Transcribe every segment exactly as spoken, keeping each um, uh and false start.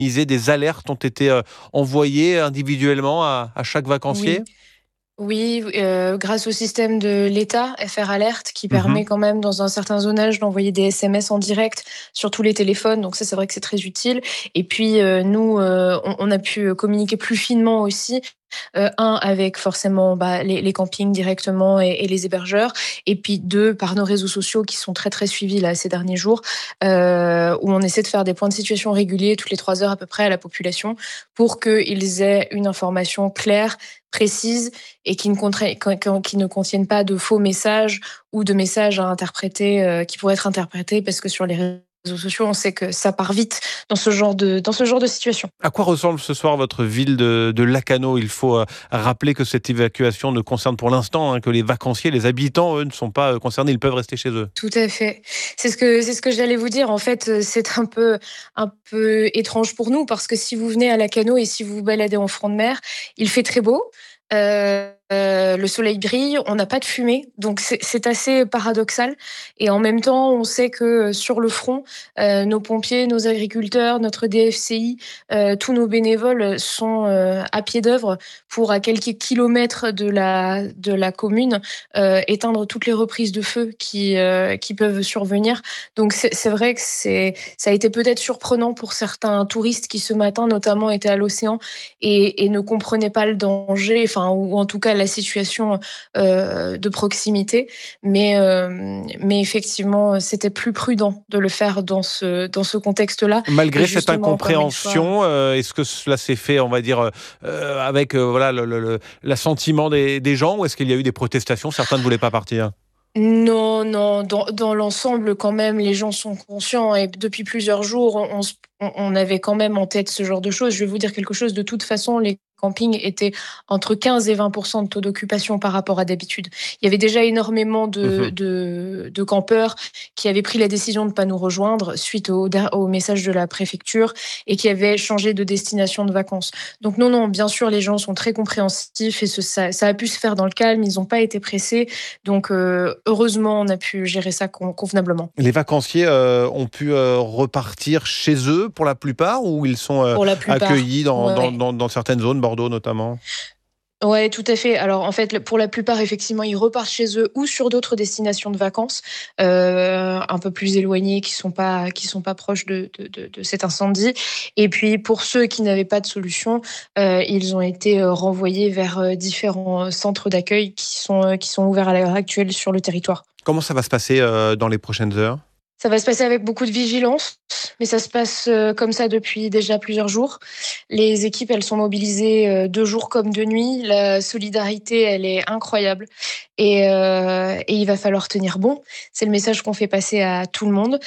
Des alertes ont été euh, envoyées individuellement à, à chaque vacancier? Oui. Oui, heu, grâce au système de l'État, F R Alert, qui Mhm. permet quand même dans un certain zonage d'envoyer des S M S en direct sur tous les téléphones, donc ça, c'est vrai que c'est très utile et puis, heu, nous, heu, on on a pu communiquer plus finement aussi, heu, un avec forcément, bah, les les campings directement et et les hébergeurs et puis deux par nos réseaux sociaux qui sont très, très suivis là ces derniers jours, heu, où on essaie de faire des points de situation réguliers toutes les trois heures à peu près à la population pour qu'ils aient une information claire, précise et qui ne, contra- qui ne contiennent pas de faux messages ou de messages à interpréter euh, qui pourraient être interprétés parce que sur les réseaux sociaux, on sait que ça part vite dans ce genre de, dans ce genre de situation. À quoi ressemble ce soir votre ville de, de Lacanau? Il faut euh, rappeler que cette évacuation ne concerne pour l'instant hein, que les vacanciers, les habitants, eux, ne sont pas euh, concernés, ils peuvent rester chez eux. Tout à fait. C'est ce que c'est ce que j'allais vous dire. En fait, euh, c'est un peu un peu étrange pour nous parce que si vous venez à Lacanau et si vous vous baladez en front de mer, il fait très beau. Euh, euh, le soleil brille, on n'a pas de fumée, donc c'est c'est assez paradoxal. Et en même temps, on sait que euh, sur le front, euh, nos pompiers, nos agriculteurs, notre D F C I, euh, tous nos bénévoles sont euh, à pied d'œuvre pour à quelques kilomètres de la de la commune euh, éteindre toutes les reprises de feu qui euh, qui peuvent survenir. Donc c'est c'est vrai que c'est ça a été peut-être surprenant pour certains touristes qui ce matin notamment étaient à l'océan et, et ne comprenaient pas le danger, enfin ou en tout cas la situation euh, de proximité. Mais euh, mais effectivement c'était plus prudent de le faire dans ce dans ce contexte-là. Et Malgré cette justement encore une fois. incompréhension, euh, est-ce que cela s'est fait, on va dire, euh, avec euh, voilà le, le- le- l'assentiment des, des gens, ou est-ce qu'il y a eu des protestations? Certains ne voulaient pas partir. Non, non, dans dans l'ensemble, quand même, les gens sont conscients et depuis plusieurs jours, on on se on on avait quand même en tête ce genre de choses. Je vais vous dire quelque chose, de toute façon, les campings étaient entre quinze et vingt de taux d'occupation par rapport à d'habitude. Il y avait déjà énormément de Mhm. de de campeurs qui avaient pris la décision de ne pas nous rejoindre suite au der au message de la préfecture et qui avaient changé de destination de vacances. Donc non, non, bien sûr, les gens sont très compréhensifs et ce ça ça a pu se faire dans le calme, ils ont pas été pressés. Donc, euh, heureusement, on a pu gérer ça con- convenablement. Les vacanciers euh, ont pu euh, repartir chez eux pour la plupart, ou ils sont euh, Pour la plupart. accueillis dans, dans, Ouais. dans, dans certaines zones, Bordeaux notamment? Ouais, tout à fait. Alors, en fait, le- pour la plupart, effectivement, ils repartent chez eux ou sur d'autres destinations de vacances, euh, un peu plus éloignées, qui sont pas, qui sont pas proches de, de, de, de cet incendie. Et puis, pour ceux qui n'avaient pas de solution, euh, ils ont été euh, renvoyés vers euh, différents euh, centres d'accueil qui sont, euh, qui sont ouverts à l'heure actuelle sur le territoire. Comment ça va se passer euh, dans les prochaines heures? Ça va se passer avec beaucoup de vigilance, mais ça se passe euh, comme ça depuis déjà plusieurs jours. Les équipes, elles sont mobilisées euh, de jour comme de nuit. La solidarité, elle est incroyable. Et, euh, et il va falloir tenir bon. C'est le message qu'on fait passer à tout le monde.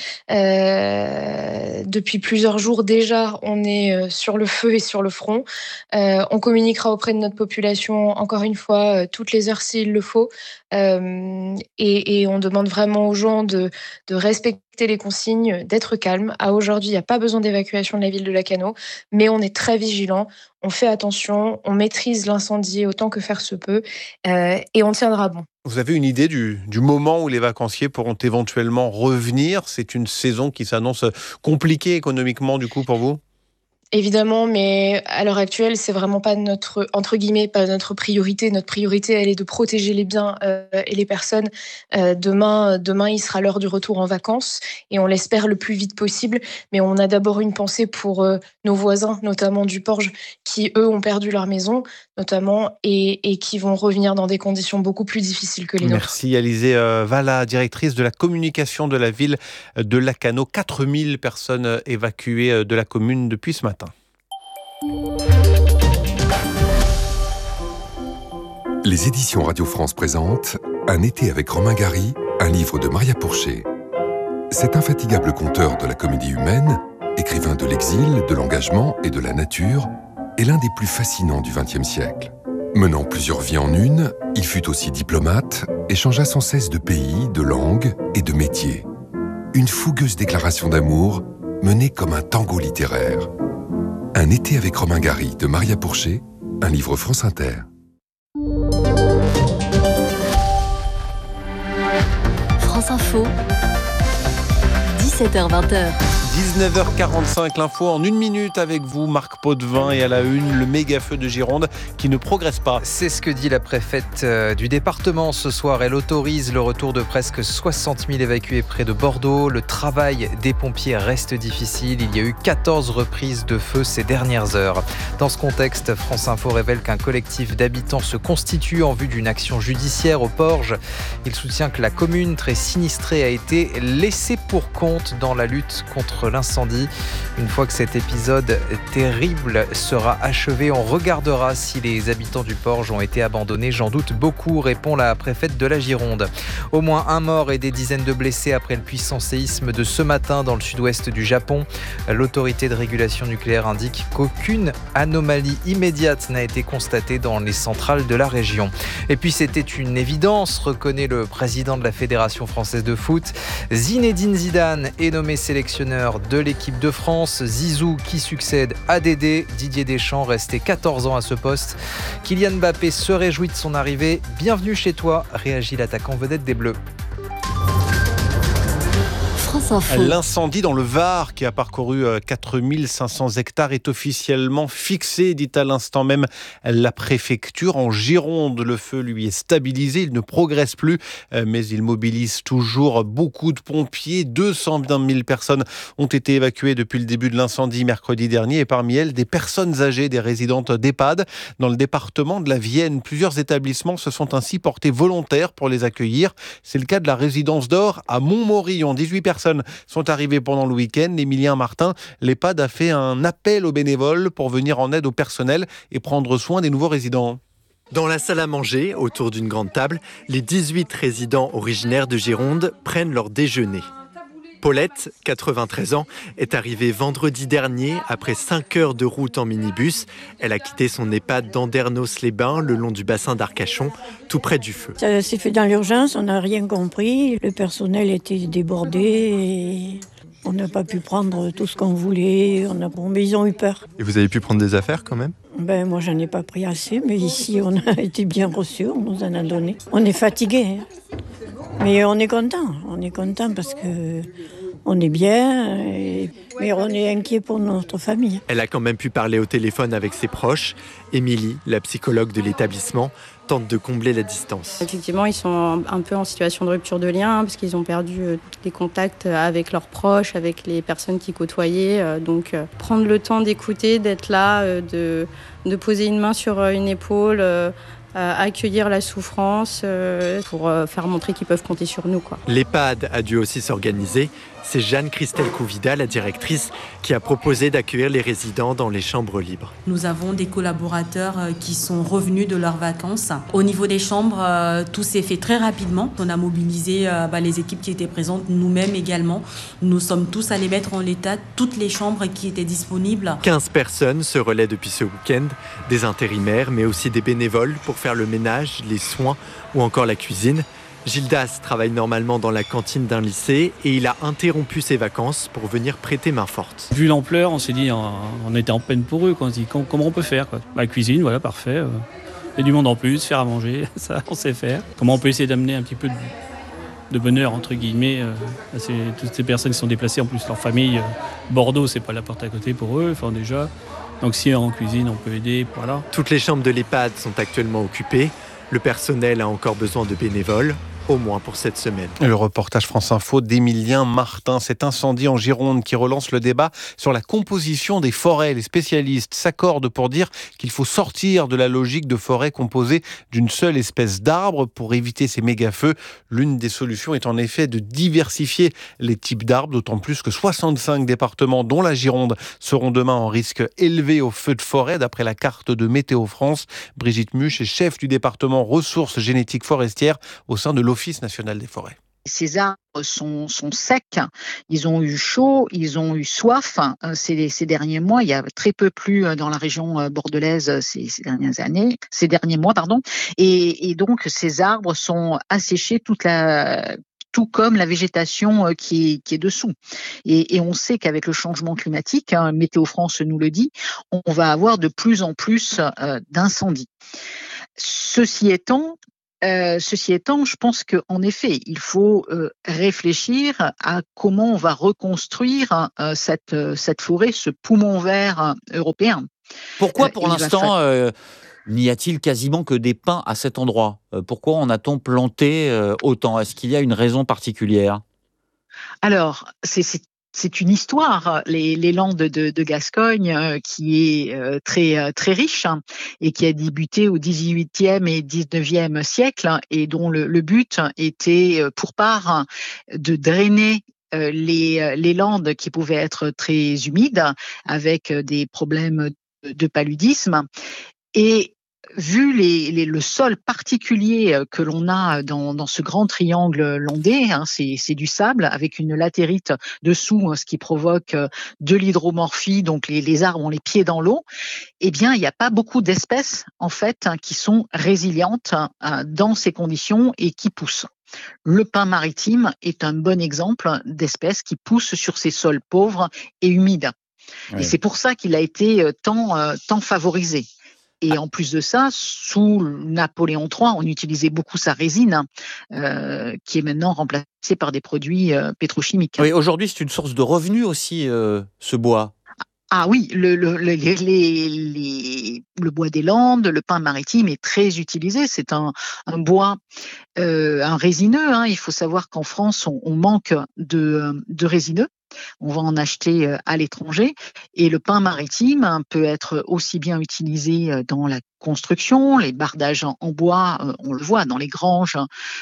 Euh, depuis plusieurs jours déjà, on est euh, sur le feu et sur le front. Euh, on communiquera auprès de notre population, encore une fois, euh, toutes les heures s'il le faut. Euh, et, et on demande vraiment aux gens de, de respecter les consignes, d'être calme. À aujourd'hui, il n'y a pas besoin d'évacuation de la ville de Lacanau, mais on est très vigilant, on fait attention, on maîtrise l'incendie autant que faire se peut, euh, et on tiendra bon. Vous avez une idée du, du moment où les vacanciers pourront éventuellement revenir? C'est une saison qui s'annonce compliquée économiquement du coup pour vous? Évidemment, mais à l'heure actuelle, c'est vraiment pas notre, entre guillemets, pas notre priorité. Notre priorité, elle est de protéger les biens euh, et les personnes. Euh, demain, demain, il sera l'heure du retour en vacances et on l'espère le plus vite possible. Mais on a d'abord une pensée pour euh, nos voisins, notamment du Porge, qui eux ont perdu leur maison, notamment, et, et qui vont revenir dans des conditions beaucoup plus difficiles que les nôtres. Merci Alizée euh, Valla, directrice de la communication de la ville de Lacanau. quatre mille personnes euh, évacuées euh, de la commune depuis ce matin. Les éditions Radio France présentent Un été avec Romain Gary, un livre de Maria Pourchet. Cet infatigable conteur de la comédie humaine, écrivain de l'exil, de l'engagement et de la nature, est l'un des plus fascinants du vingtième siècle. Menant plusieurs vies en une, il fut aussi diplomate et changea sans cesse de pays, de langue et de métier. Une fougueuse déclaration d'amour menée comme un tango littéraire. Un été avec Romain Gary de Maria Pourchet, un livre France Inter. France Info, dix-sept heures vingt. dix-neuf heures quarante-cinq, l'info en une minute avec vous, Marc Potvin, et à la une, le méga feu de Gironde qui ne progresse pas. C'est ce que dit la préfète du département ce soir. Elle autorise le retour de presque soixante mille évacués près de Bordeaux. Le travail des pompiers reste difficile. Il y a eu quatorze reprises de feu ces dernières heures. Dans ce contexte, France Info révèle qu'un collectif d'habitants se constitue en vue d'une action judiciaire au Porge. Il soutient que la commune, très sinistrée, a été laissée pour compte dans la lutte contre l'incendie. Une fois que cet épisode terrible sera achevé, on regardera si les habitants du Porge ont été abandonnés. J'en doute beaucoup, répond la préfète de la Gironde. Au moins un mort et des dizaines de blessés après le puissant séisme de ce matin dans le sud-ouest du Japon. L'autorité de régulation nucléaire indique qu'aucune anomalie immédiate n'a été constatée dans les centrales de la région. Et puis c'était une évidence, reconnaît le président de la Fédération française de foot. Zinedine Zidane est nommé sélectionneur de l'équipe de France. Zizou qui succède à Dédé. Didier Deschamps resté quatorze ans à ce poste. Kylian Mbappé se réjouit de son arrivée. Bienvenue chez toi, réagit l'attaquant vedette des Bleus. L'incendie dans le Var qui a parcouru quatre mille cinq cents hectares est officiellement fixé, dit à l'instant même la préfecture. En Gironde, le feu lui est stabilisé, il ne progresse plus, mais il mobilise toujours beaucoup de pompiers. deux cent mille personnes ont été évacuées depuis le début de l'incendie mercredi dernier, et parmi elles des personnes âgées, des résidentes d'EHPAD. Dans le département de la Vienne, plusieurs établissements se sont ainsi portés volontaires pour les accueillir. C'est le cas de la résidence d'Or à Montmorillon. dix-huit personnes sont arrivées pendant le week-end. Émilien Martin, l'EHPAD a fait un appel aux bénévoles pour venir en aide au personnel et prendre soin des nouveaux résidents. Dans la salle à manger, autour d'une grande table, les dix-huit résidents originaires de Gironde prennent leur déjeuner. Paulette, quatre-vingt-treize ans, est arrivée vendredi dernier après cinq heures de route en minibus. Elle a quitté son EHPAD d'Andernos-les-Bains, le long du bassin d'Arcachon, tout près du feu. Ça s'est fait dans l'urgence, on n'a rien compris. Le personnel était débordé et on n'a pas pu prendre tout ce qu'on voulait. On a... bon, mais ils ont eu peur. Et vous avez pu prendre des affaires quand même ? Ben, moi, j'en ai pas pris assez, mais ici, on a été bien reçus, on nous en a donné. On est fatigués, hein. Mais on est content, on est content parce que on est bien, et... mais on est inquiet pour notre famille. Elle a quand même pu parler au téléphone avec ses proches. Émilie, la psychologue de l'établissement, tente de combler la distance. Effectivement, ils sont un peu en situation de rupture de lien parce qu'ils ont perdu les contacts avec leurs proches, avec les personnes qui côtoyaient. Donc, prendre le temps d'écouter, d'être là, de, de poser une main sur une épaule, accueillir la souffrance pour faire montrer qu'ils peuvent compter sur nous, quoi. L'EHPAD a dû aussi s'organiser. C'est Jeanne-Christelle Couvida, la directrice, qui a proposé d'accueillir les résidents dans les chambres libres. Nous avons des collaborateurs qui sont revenus de leurs vacances. Au niveau des chambres, tout s'est fait très rapidement. On a mobilisé bah, les équipes qui étaient présentes, nous-mêmes également. Nous sommes tous allés mettre en état toutes les chambres qui étaient disponibles. quinze personnes se relaient depuis ce week-end, des intérimaires, mais aussi des bénévoles pour faire le ménage, les soins ou encore la cuisine. Gildas travaille normalement dans la cantine d'un lycée et il a interrompu ses vacances pour venir prêter main forte. Vu l'ampleur, on s'est dit, on était en peine pour eux. On s'est dit, comment on peut faire, quoi. La cuisine, voilà, parfait. Il y a du monde en plus, faire à manger, ça, on sait faire. Comment on peut essayer d'amener un petit peu de, de bonheur, entre guillemets, à ces, toutes ces personnes qui sont déplacées, en plus leur famille. Bordeaux, c'est pas la porte à côté pour eux, enfin déjà. Donc si en cuisine, on peut aider, voilà. Toutes les chambres de l'EHPAD sont actuellement occupées. Le personnel a encore besoin de bénévoles. Au moins pour cette semaine. Le reportage France Info d'Émilien Martin. Cet incendie en Gironde qui relance le débat sur la composition des forêts. Les spécialistes s'accordent pour dire qu'il faut sortir de la logique de forêt composée d'une seule espèce d'arbre pour éviter ces méga-feux. L'une des solutions est en effet de diversifier les types d'arbres, d'autant plus que soixante-cinq départements, dont la Gironde, seront demain en risque élevé au feu de forêt, d'après la carte de Météo France. Brigitte Muche est chef du département ressources génétiques forestières au sein de l'O Office national des forêts. Ces arbres sont, sont secs, ils ont eu chaud, ils ont eu soif ces, ces derniers mois. Il y a très peu plu dans la région bordelaise ces, ces dernières années, ces derniers mois, pardon. Et, et donc, ces arbres sont asséchés toute la... tout comme la végétation qui est, qui est dessous. Et, et on sait qu'avec le changement climatique, hein, Météo France nous le dit, on va avoir de plus en plus euh, d'incendies. Ceci étant, Euh, ceci étant, je pense qu'en effet, il faut euh, réfléchir à comment on va reconstruire euh, cette, cette forêt, ce poumon vert européen. Pourquoi, pour euh, l'instant, fa... euh, n'y a-t-il quasiment que des pins à cet endroit ? euh, Pourquoi en a-t-on planté euh, autant ? Est-ce qu'il y a une raison particulière ? Alors, c'est, c'est C'est une histoire, les, les Landes de, de Gascogne, euh, qui est euh, très euh, très riche hein, et qui a débuté au dix-huitième et dix-neuvième siècle hein, et dont le, le but était euh, pour part de drainer euh, les, les landes qui pouvaient être très humides avec des problèmes de, de paludisme. Et vu les, les, le sol particulier que l'on a dans, dans ce grand triangle landais, hein, c'est, c'est du sable avec une latérite dessous, hein, ce qui provoque de l'hydromorphie, donc les, les arbres ont les pieds dans l'eau, eh bien, il n'y a pas beaucoup d'espèces, en fait, hein, qui sont résilientes hein, dans ces conditions et qui poussent. Le pin maritime est un bon exemple d'espèce qui pousse sur ces sols pauvres et humides. Oui. Et c'est pour ça qu'il a été tant, euh, tant favorisé. Et en plus de ça, sous Napoléon trois, on utilisait beaucoup sa résine, euh, qui est maintenant remplacée par des produits euh, pétrochimiques. Oui, aujourd'hui, c'est une source de revenus aussi, euh, ce bois. Ah oui, le, le, le, les, les, les, le bois des Landes, le pin maritime est très utilisé. C'est un, un bois, euh, un résineux. Hein. Il faut savoir qu'en France, on, on manque de, de résineux. On va en acheter à l'étranger. Et le pin maritime peut être aussi bien utilisé dans la construction, les bardages en, en bois, on le voit dans les granges,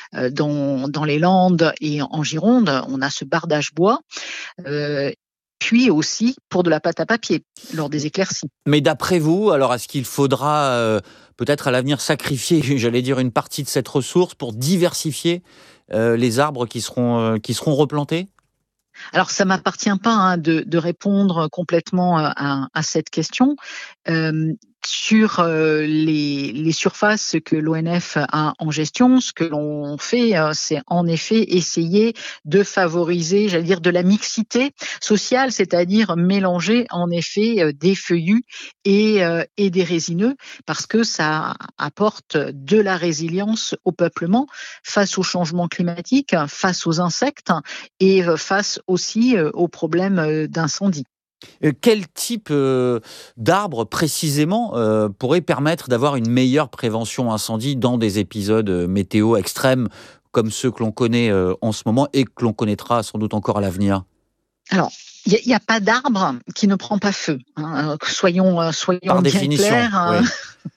dans, dans les Landes et en Gironde, on a ce bardage bois. Euh, puis aussi pour de la pâte à papier, lors des éclaircies. Mais d'après vous, alors est-ce qu'il faudra euh, peut-être à l'avenir sacrifier, j'allais dire, une partie de cette ressource pour diversifier euh, les arbres qui seront, euh, qui seront replantés ? Alors, ça m'appartient pas hein, de, de répondre complètement à, à cette question. Euh, sur euh, les, les surfaces que l'O N F a en gestion, ce que l'on fait, euh, c'est en effet essayer de favoriser, j'allais dire, de la mixité sociale, c'est-à-dire mélanger en effet euh, des feuillus et, euh, et des résineux, parce que ça apporte de la résilience au peuplement face au changement climatique, face aux insectes et euh, face aussi euh, aux problèmes euh, d'incendie. Quel type euh, d'arbre précisément euh, pourrait permettre d'avoir une meilleure prévention incendie dans des épisodes euh, météo extrêmes comme ceux que l'on connaît euh, en ce moment et que l'on connaîtra sans doute encore à l'avenir ? Alors, il n'y a, a pas d'arbre qui ne prend pas feu. Hein. Soyons, soyons Par bien définition, clairs. Hein. Oui.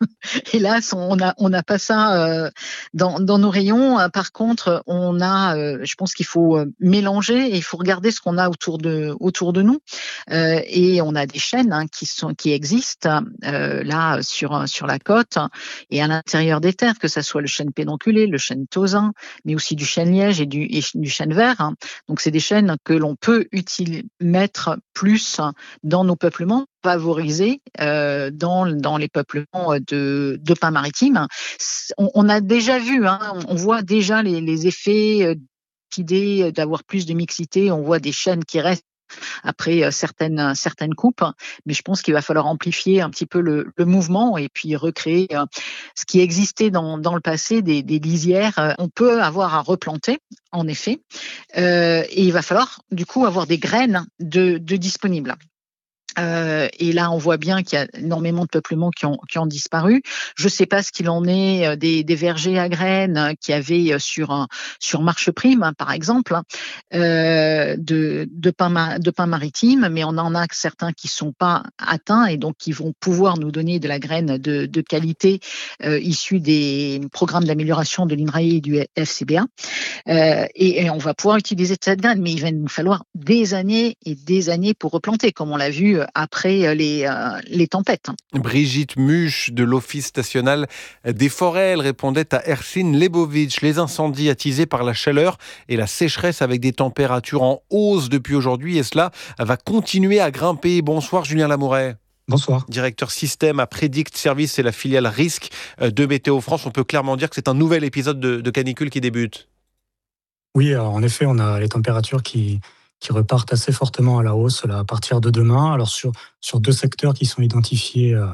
Hélas, on n'a on a pas ça euh, dans, dans nos rayons. Par contre, on a, euh, je pense qu'il faut mélanger et il faut regarder ce qu'on a autour de autour de nous. Euh, et on a des chênes hein, qui sont qui existent euh, là sur sur la côte et à l'intérieur des terres, que ça soit le chêne pédonculé, le chêne tausin, mais aussi du chêne liège et du et du chêne vert. Hein. Donc, c'est des chênes que l'on peut utiliser, mettre plus dans nos peuplements, favoriser euh, dans dans les peuplements de, de pin maritime. On, on a déjà vu, hein, on voit déjà les, les effets d'idée d'avoir plus de mixité. On voit des chênes qui restent après certaines certaines coupes, mais je pense qu'il va falloir amplifier un petit peu le, le mouvement et puis recréer ce qui existait dans dans le passé, des, des lisières. On peut avoir à replanter, en effet, euh, et il va falloir du coup avoir des graines de, de disponibles. Euh, et là, on voit bien qu'il y a énormément de peuplements qui ont, qui ont disparu. Je ne sais pas ce qu'il en est des, des vergers à graines qu'il y avait sur, sur Marcheprime, hein, par exemple, euh, de, de, pin, de pin maritime, mais on en a certains qui ne sont pas atteints et donc qui vont pouvoir nous donner de la graine de, de qualité euh, issue des programmes d'amélioration de l'I N R A E et du F C B A. Euh, et, et on va pouvoir utiliser cette graine, mais il va nous falloir des années et des années pour replanter, comme on l'a vu après les, euh, les tempêtes. Brigitte Muche de l'Office national des forêts, elle répondait à Ersin Lebovitch. Les incendies attisés par la chaleur et la sécheresse avec des températures en hausse depuis aujourd'hui, et cela va continuer à grimper. Bonsoir Julien Lamouret. Bonsoir. Directeur système à Predict Service et la filiale risque de Météo France. On peut clairement dire que c'est un nouvel épisode de, de canicule qui débute. Oui, alors en effet, on a les températures qui... qui repartent assez fortement à la hausse là, à partir de demain. Alors sur, sur deux secteurs qui sont identifiés euh,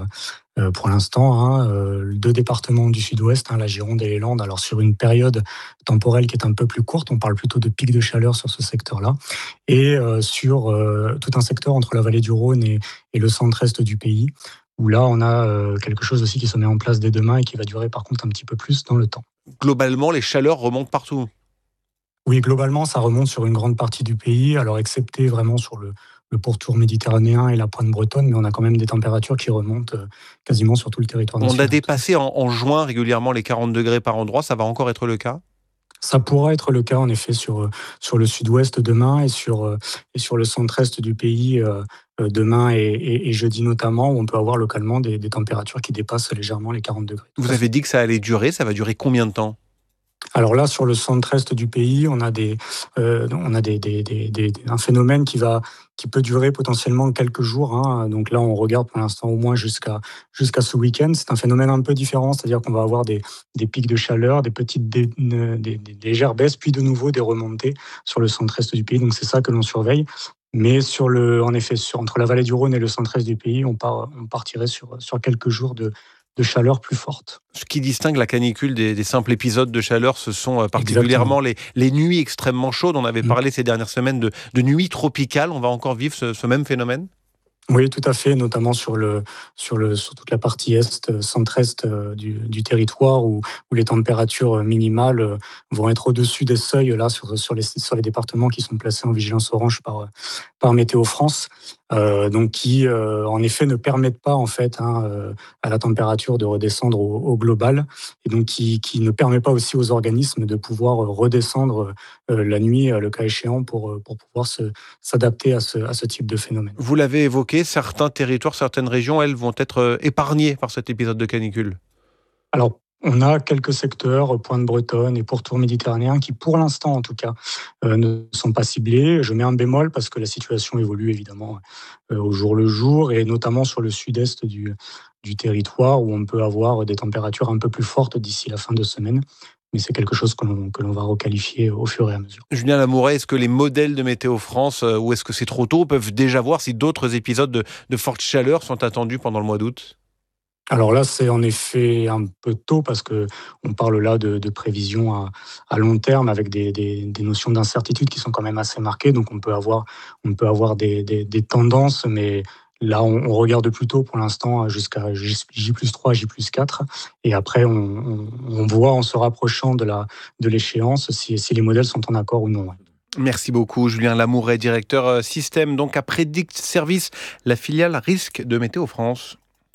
euh, pour l'instant, hein, euh, deux départements du sud-ouest, hein, la Gironde et les Landes, alors sur une période temporelle qui est un peu plus courte, on parle plutôt de pic de chaleur sur ce secteur-là, et euh, sur euh, tout un secteur entre la vallée du Rhône et, et le centre-est du pays, où là, on a euh, quelque chose aussi qui se met en place dès demain et qui va durer par contre un petit peu plus dans le temps. Globalement, les chaleurs remontent partout. Oui, globalement, ça remonte sur une grande partie du pays, alors excepté vraiment sur le, le pourtour méditerranéen et la pointe bretonne, mais on a quand même des températures qui remontent euh, quasiment sur tout le territoire national. On a dépassé en, en juin régulièrement les quarante degrés par endroit, ça va encore être le cas ? Ça pourra être le cas, en effet, sur, sur le sud-ouest demain et sur, et sur le centre-est du pays euh, demain et, et, et jeudi notamment, où on peut avoir localement des, des températures qui dépassent légèrement les quarante degrés. Vous avez dit que ça allait durer, ça va durer combien de temps ? Alors là, sur le centre-est du pays, on a, des, euh, on a des, des, des, des, un phénomène qui, va, qui peut durer potentiellement quelques jours. Hein. Donc là, on regarde pour l'instant au moins jusqu'à, jusqu'à ce week-end. C'est un phénomène un peu différent, c'est-à-dire qu'on va avoir des, des pics de chaleur, des petites des, des, des, des légères baisses, puis de nouveau des remontées sur le centre-est du pays. Donc c'est ça que l'on surveille. Mais sur le, en effet, sur, entre la vallée du Rhône et le centre-est du pays, on, part, on partirait sur, sur quelques jours de de chaleur plus forte. Ce qui distingue la canicule des, des simples épisodes de chaleur, ce sont particulièrement les, les nuits extrêmement chaudes. On avait parlé mmh. ces dernières semaines de, de nuits tropicales. On va encore vivre ce, ce même phénomène ? Oui, tout à fait, notamment sur, le, sur, le, sur toute la partie est, centre-est du, du territoire, où, où les températures minimales vont être au-dessus des seuils là, sur, sur, les, sur les départements qui sont placés en vigilance orange par, par Météo France. Euh, donc qui euh, en effet ne permettent pas en fait hein, euh, à la température de redescendre au, au global, et donc qui, qui ne permet pas aussi aux organismes de pouvoir redescendre euh, la nuit, le cas échéant, pour, pour pouvoir se, s'adapter à ce, à ce type de phénomène. Vous l'avez évoqué, certains territoires, certaines régions, elles vont être épargnées par cet épisode de canicule. Alors, on a quelques secteurs, pointe bretonne et pourtour méditerranéen, qui pour l'instant en tout cas euh, ne sont pas ciblés. Je mets un bémol parce que la situation évolue évidemment euh, au jour le jour, et notamment sur le sud-est du, du territoire, où on peut avoir des températures un peu plus fortes d'ici la fin de semaine. Mais c'est quelque chose que l'on, que l'on va requalifier au fur et à mesure. Julien Lamouret, est-ce que les modèles de Météo France, euh, ou est-ce que c'est trop tôt, peuvent déjà voir si d'autres épisodes de, de forte chaleur sont attendus pendant le mois d'août ? Alors là, c'est en effet un peu tôt, parce qu'on parle là de, de prévisions à, à long terme, avec des, des, des notions d'incertitude qui sont quand même assez marquées. Donc on peut avoir, on peut avoir des, des, des tendances, mais là on, on regarde plutôt pour l'instant jusqu'à J plus trois, J plus quatre. Et après, on, on, on voit en se rapprochant de, la, de l'échéance si, si les modèles sont en accord ou non. Merci beaucoup Julien Lamouret, directeur système donc à Predict Service, la filiale risque de Météo France.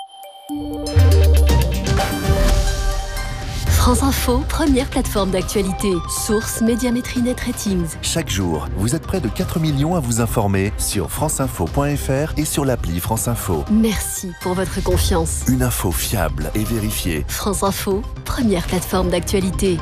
France Info, première plateforme d'actualité. Source Médiamétrie Net Ratings. Chaque jour, vous êtes près de quatre millions à vous informer sur franceinfo point f r et sur l'appli France Info. Merci pour votre confiance. Une info fiable et vérifiée. France Info, première plateforme d'actualité.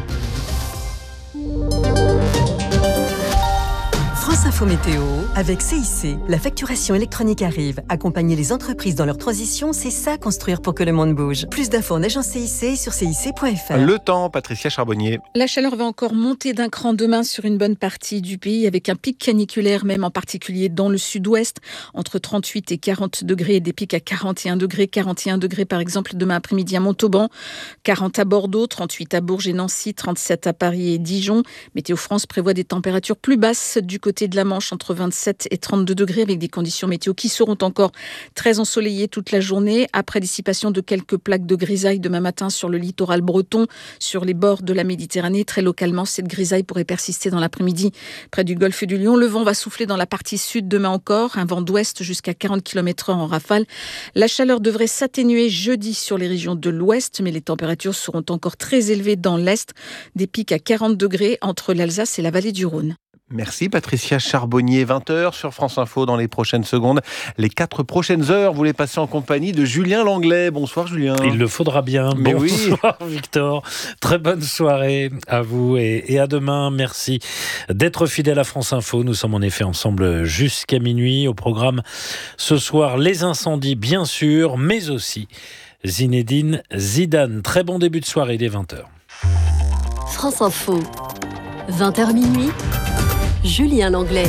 France Info Météo, avec C I C. La facturation électronique arrive. Accompagner les entreprises dans leur transition, c'est ça, construire pour que le monde bouge. Plus d'infos en agence C I C sur C I C point F R. Le temps, Patricia Charbonnier. La chaleur va encore monter d'un cran demain sur une bonne partie du pays, avec un pic caniculaire, même en particulier dans le sud-ouest, entre trente-huit et quarante degrés, et des pics à quarante et un degrés. quarante et un degrés, par exemple, demain après-midi à Montauban, quarante à Bordeaux, trente-huit à Bourges et Nancy, trente-sept à Paris et Dijon. Météo France prévoit des températures plus basses du côté de la Manche, entre vingt-sept et trente-deux degrés, avec des conditions météo qui seront encore très ensoleillées toute la journée, après dissipation de quelques plaques de grisaille demain matin sur le littoral breton, sur les bords de la Méditerranée. Très localement, cette grisaille pourrait persister dans l'après-midi près du golfe du Lion. Le vent va souffler dans la partie sud demain encore, un vent d'ouest jusqu'à quarante kilomètres heure en rafale. La chaleur devrait s'atténuer jeudi sur les régions de l'ouest, mais les températures seront encore très élevées dans l'est, des pics à quarante degrés entre l'Alsace et la vallée du Rhône. Merci Patricia Charbonnier, vingt heures sur France Info dans les prochaines secondes. Les quatre prochaines heures, vous les passez en compagnie de Julien Langlais. Bonsoir Julien. Il le faudra bien. Mais Bonsoir oui. Victor. Très bonne soirée à vous et, et à demain. Merci d'être fidèle à France Info. Nous sommes en effet ensemble jusqu'à minuit. Au programme ce soir, les incendies bien sûr, mais aussi Zinedine Zidane. Très bon début de soirée dès vingt heures. France Info, vingt heures minuit. Julien Langlais.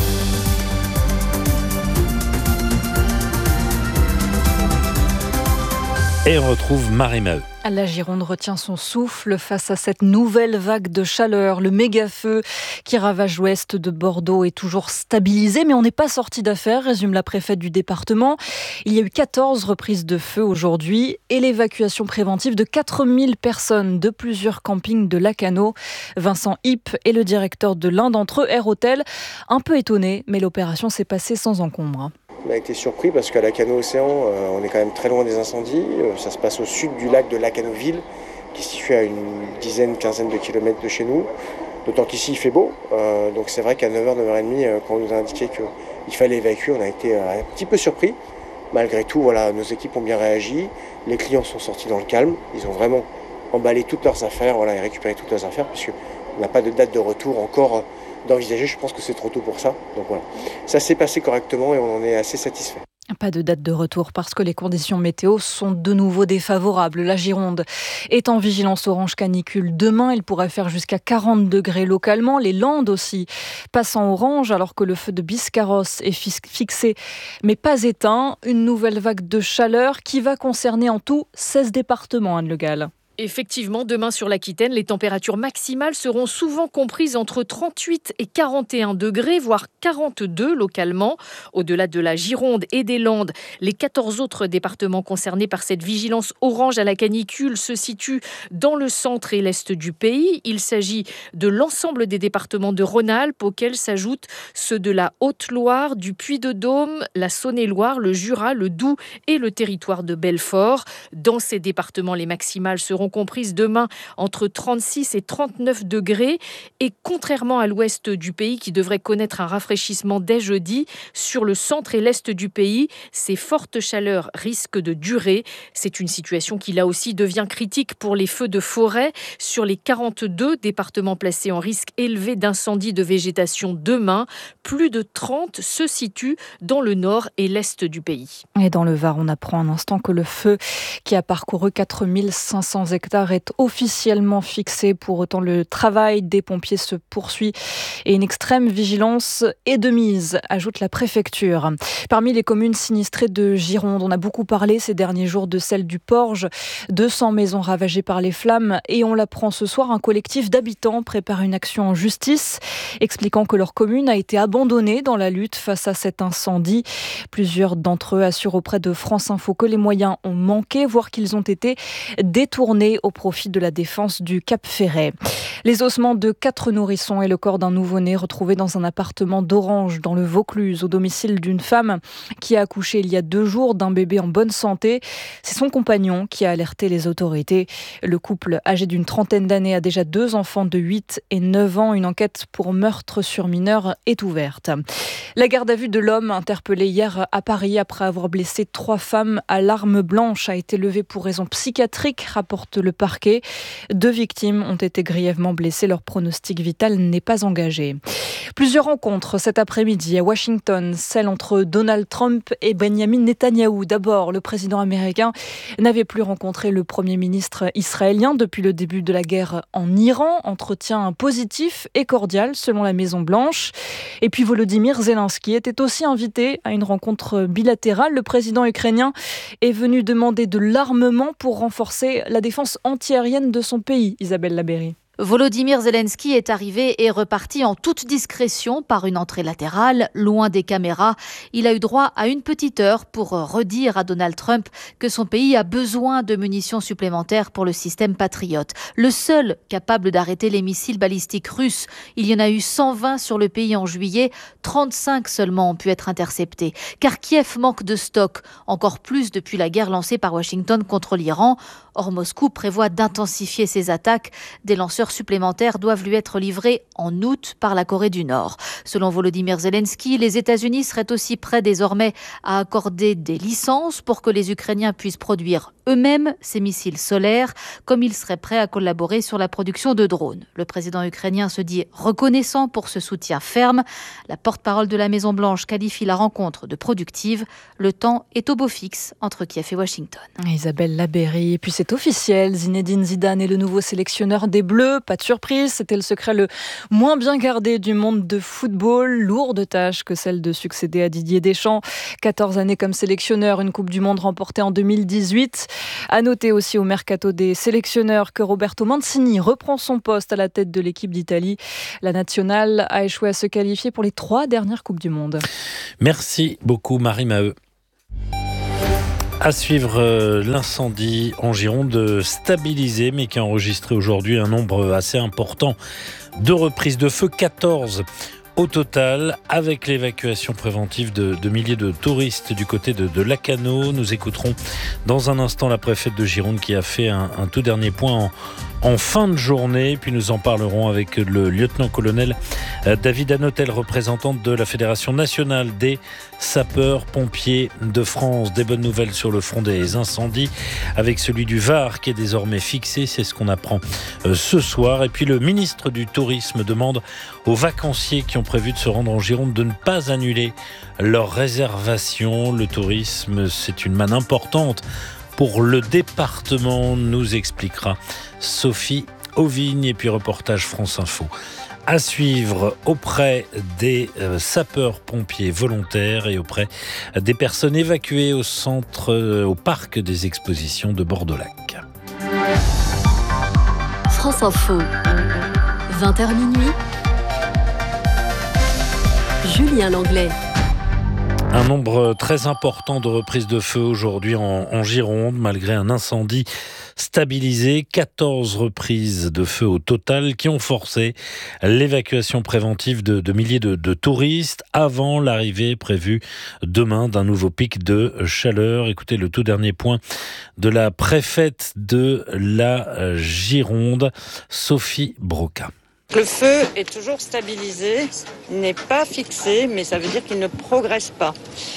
Et on retrouve Marie Maheu. La Gironde retient son souffle face à cette nouvelle vague de chaleur. Le méga-feu qui ravage l'ouest de Bordeaux est toujours stabilisé, mais on n'est pas sorti d'affaire, résume la préfète du département. Il y a eu quatorze reprises de feu aujourd'hui et l'évacuation préventive de quatre mille personnes de plusieurs campings de Lacanau. Vincent Hipp est le directeur de l'un d'entre eux, Air Hôtel, un peu étonné, mais l'opération s'est passée sans encombre. On a été surpris parce qu'à Lacanau Océan, euh, on est quand même très loin des incendies. Euh, ça se passe au sud du lac de Lacanoville, qui se situe à une dizaine, quinzaine de kilomètres de chez nous. D'autant qu'ici il fait beau. Euh, donc c'est vrai qu'à neuf heures, neuf heures trente, euh, quand on nous a indiqué qu'il fallait évacuer, on a été euh, un petit peu surpris. Malgré tout, voilà, nos équipes ont bien réagi. Les clients sont sortis dans le calme. Ils ont vraiment emballé toutes leurs affaires, voilà, et récupéré toutes leurs affaires, puisqu'on n'a pas de date de retour encore d'envisager. Je pense que c'est trop tôt pour ça. Donc voilà, ça s'est passé correctement et on en est assez satisfait. Pas de date de retour parce que les conditions météo sont de nouveau défavorables. La Gironde est en vigilance orange canicule. Demain, il pourrait faire jusqu'à quarante degrés localement. Les Landes aussi passent en orange alors que le feu de Biscarrosse est fixé mais pas éteint. Une nouvelle vague de chaleur qui va concerner en tout seize départements, Anne Le Gall. Effectivement, demain sur l'Aquitaine, les températures maximales seront souvent comprises entre trente-huit et quarante et un degrés, voire quarante-deux localement. Au-delà de la Gironde et des Landes, les quatorze autres départements concernés par cette vigilance orange à la canicule se situent dans le centre et l'est du pays. Il s'agit de l'ensemble des départements de Rhône-Alpes, auxquels s'ajoutent ceux de la Haute-Loire, du Puy-de-Dôme, la Saône-et-Loire, le Jura, le Doubs et le territoire de Belfort. Dans ces départements, les maximales seront comprises demain entre trente-six et trente-neuf degrés. Et contrairement à l'ouest du pays qui devrait connaître un rafraîchissement dès jeudi, sur le centre et l'est du pays, ces fortes chaleurs risquent de durer. C'est une situation qui là aussi devient critique pour les feux de forêt. Sur les quarante-deux départements placés en risque élevé d'incendie de végétation demain, plus de trente se situent dans le nord et l'est du pays. Et dans le Var, on apprend un instant que le feu qui a parcouru quatre mille cinq cents hectares est officiellement fixé. Pour autant, le travail des pompiers se poursuit et une extrême vigilance est de mise, ajoute la préfecture. Parmi les communes sinistrées de Gironde, on a beaucoup parlé ces derniers jours de celle du Porge. deux cents maisons ravagées par les flammes et on l'apprend ce soir, un collectif d'habitants prépare une action en justice, expliquant que leur commune a été abandonnée dans la lutte face à cet incendie. Plusieurs d'entre eux assurent auprès de France Info que les moyens ont manqué, voire qu'ils ont été détournés au profit de la défense du Cap Ferret. Les ossements de quatre nourrissons et le corps d'un nouveau-né retrouvés dans un appartement d'Orange dans le Vaucluse, au domicile d'une femme qui a accouché il y a deux jours d'un bébé en bonne santé. C'est son compagnon qui a alerté les autorités. Le couple, âgé d'une trentaine d'années, a déjà deux enfants de huit et neuf ans. Une enquête pour meurtre sur mineur est ouverte. La garde à vue de l'homme interpellé hier à Paris après avoir blessé trois femmes à l'arme blanche a été levée pour raison psychiatrique, rapporte le parquet. Deux victimes ont été grièvement blessées. Leur pronostic vital n'est pas engagé. Plusieurs rencontres cet après-midi à Washington, celle entre Donald Trump et Benjamin Netanyahou. D'abord, le président américain n'avait plus rencontré le premier ministre israélien depuis le début de la guerre en Iran. Entretien positif et cordial selon la Maison-Blanche. Et puis Volodymyr Zelensky était aussi invité à une rencontre bilatérale. Le président ukrainien est venu demander de l'armement pour renforcer la défense antiaérienne de son pays. Isabelle Labéry. Volodymyr Zelensky est arrivé et reparti en toute discrétion par une entrée latérale, loin des caméras. Il a eu droit à une petite heure pour redire à Donald Trump que son pays a besoin de munitions supplémentaires pour le système Patriot. Le seul capable d'arrêter les missiles balistiques russes. Il y en a eu cent vingt sur le pays en juillet, trente-cinq seulement ont pu être interceptés. Car Kiev manque de stock, encore plus depuis la guerre lancée par Washington contre l'Iran. Or, Moscou prévoit d'intensifier ses attaques. Des lanceurs supplémentaires doivent lui être livrés en août par la Corée du Nord. Selon Volodymyr Zelensky, les États-Unis seraient aussi prêts désormais à accorder des licences pour que les Ukrainiens puissent produire eux-mêmes ces missiles solaires, comme ils seraient prêts à collaborer sur la production de drones. Le président ukrainien se dit reconnaissant pour ce soutien ferme. La porte-parole de la Maison-Blanche qualifie la rencontre de productive. Le temps est au beau fixe entre Kiev et Washington. Isabelle Labéry. Et puis c'est officiel, Zinedine Zidane est le nouveau sélectionneur des Bleus. Bleus. Pas de surprise, c'était le secret le moins bien gardé du monde de football. Lourde tâche que celle de succéder à Didier Deschamps. quatorze années comme sélectionneur, une Coupe du Monde remportée en deux mille dix-huit. À noter aussi au mercato des sélectionneurs que Roberto Mancini reprend son poste à la tête de l'équipe d'Italie. La nationale a échoué à se qualifier pour les trois dernières Coupes du Monde. Merci beaucoup Marie Maheu. À suivre euh, l'incendie en Gironde stabilisé, mais qui a enregistré aujourd'hui un nombre assez important de reprises de feu, quatorze au total, avec l'évacuation préventive de, de milliers de touristes du côté de, de Lacanau. Nous écouterons dans un instant la préfète de Gironde qui a fait un, un tout dernier point en, en fin de journée. Puis nous en parlerons avec le lieutenant-colonel David Hanotel, représentant de la Fédération nationale des sapeurs-pompiers de France. Des bonnes nouvelles sur le front des incendies, avec celui du Var qui est désormais fixé. C'est ce qu'on apprend ce soir. Et puis le ministre du Tourisme demande aux vacanciers qui ont prévu de se rendre en Gironde de ne pas annuler leurs réservations. Le tourisme, c'est une manne importante pour le département, nous expliquera Sophie Auvigne. Et puis reportage France Info à suivre auprès des euh, sapeurs-pompiers volontaires et auprès des personnes évacuées au centre, euh, au parc des expositions de Bordeaux-Lac. France Info, vingt heures minuit. Julien Langlais. Un nombre très important de reprises de feu aujourd'hui en, en Gironde, malgré un incendie stabilisé. quatorze reprises de feu au total qui ont forcé l'évacuation préventive de, de milliers de, de touristes avant l'arrivée prévue demain d'un nouveau pic de chaleur. Écoutez le tout dernier point de la préfète de la Gironde, Sophie Broca. Le feu est toujours stabilisé, il n'est pas fixé, mais ça veut dire qu'il ne progresse pas.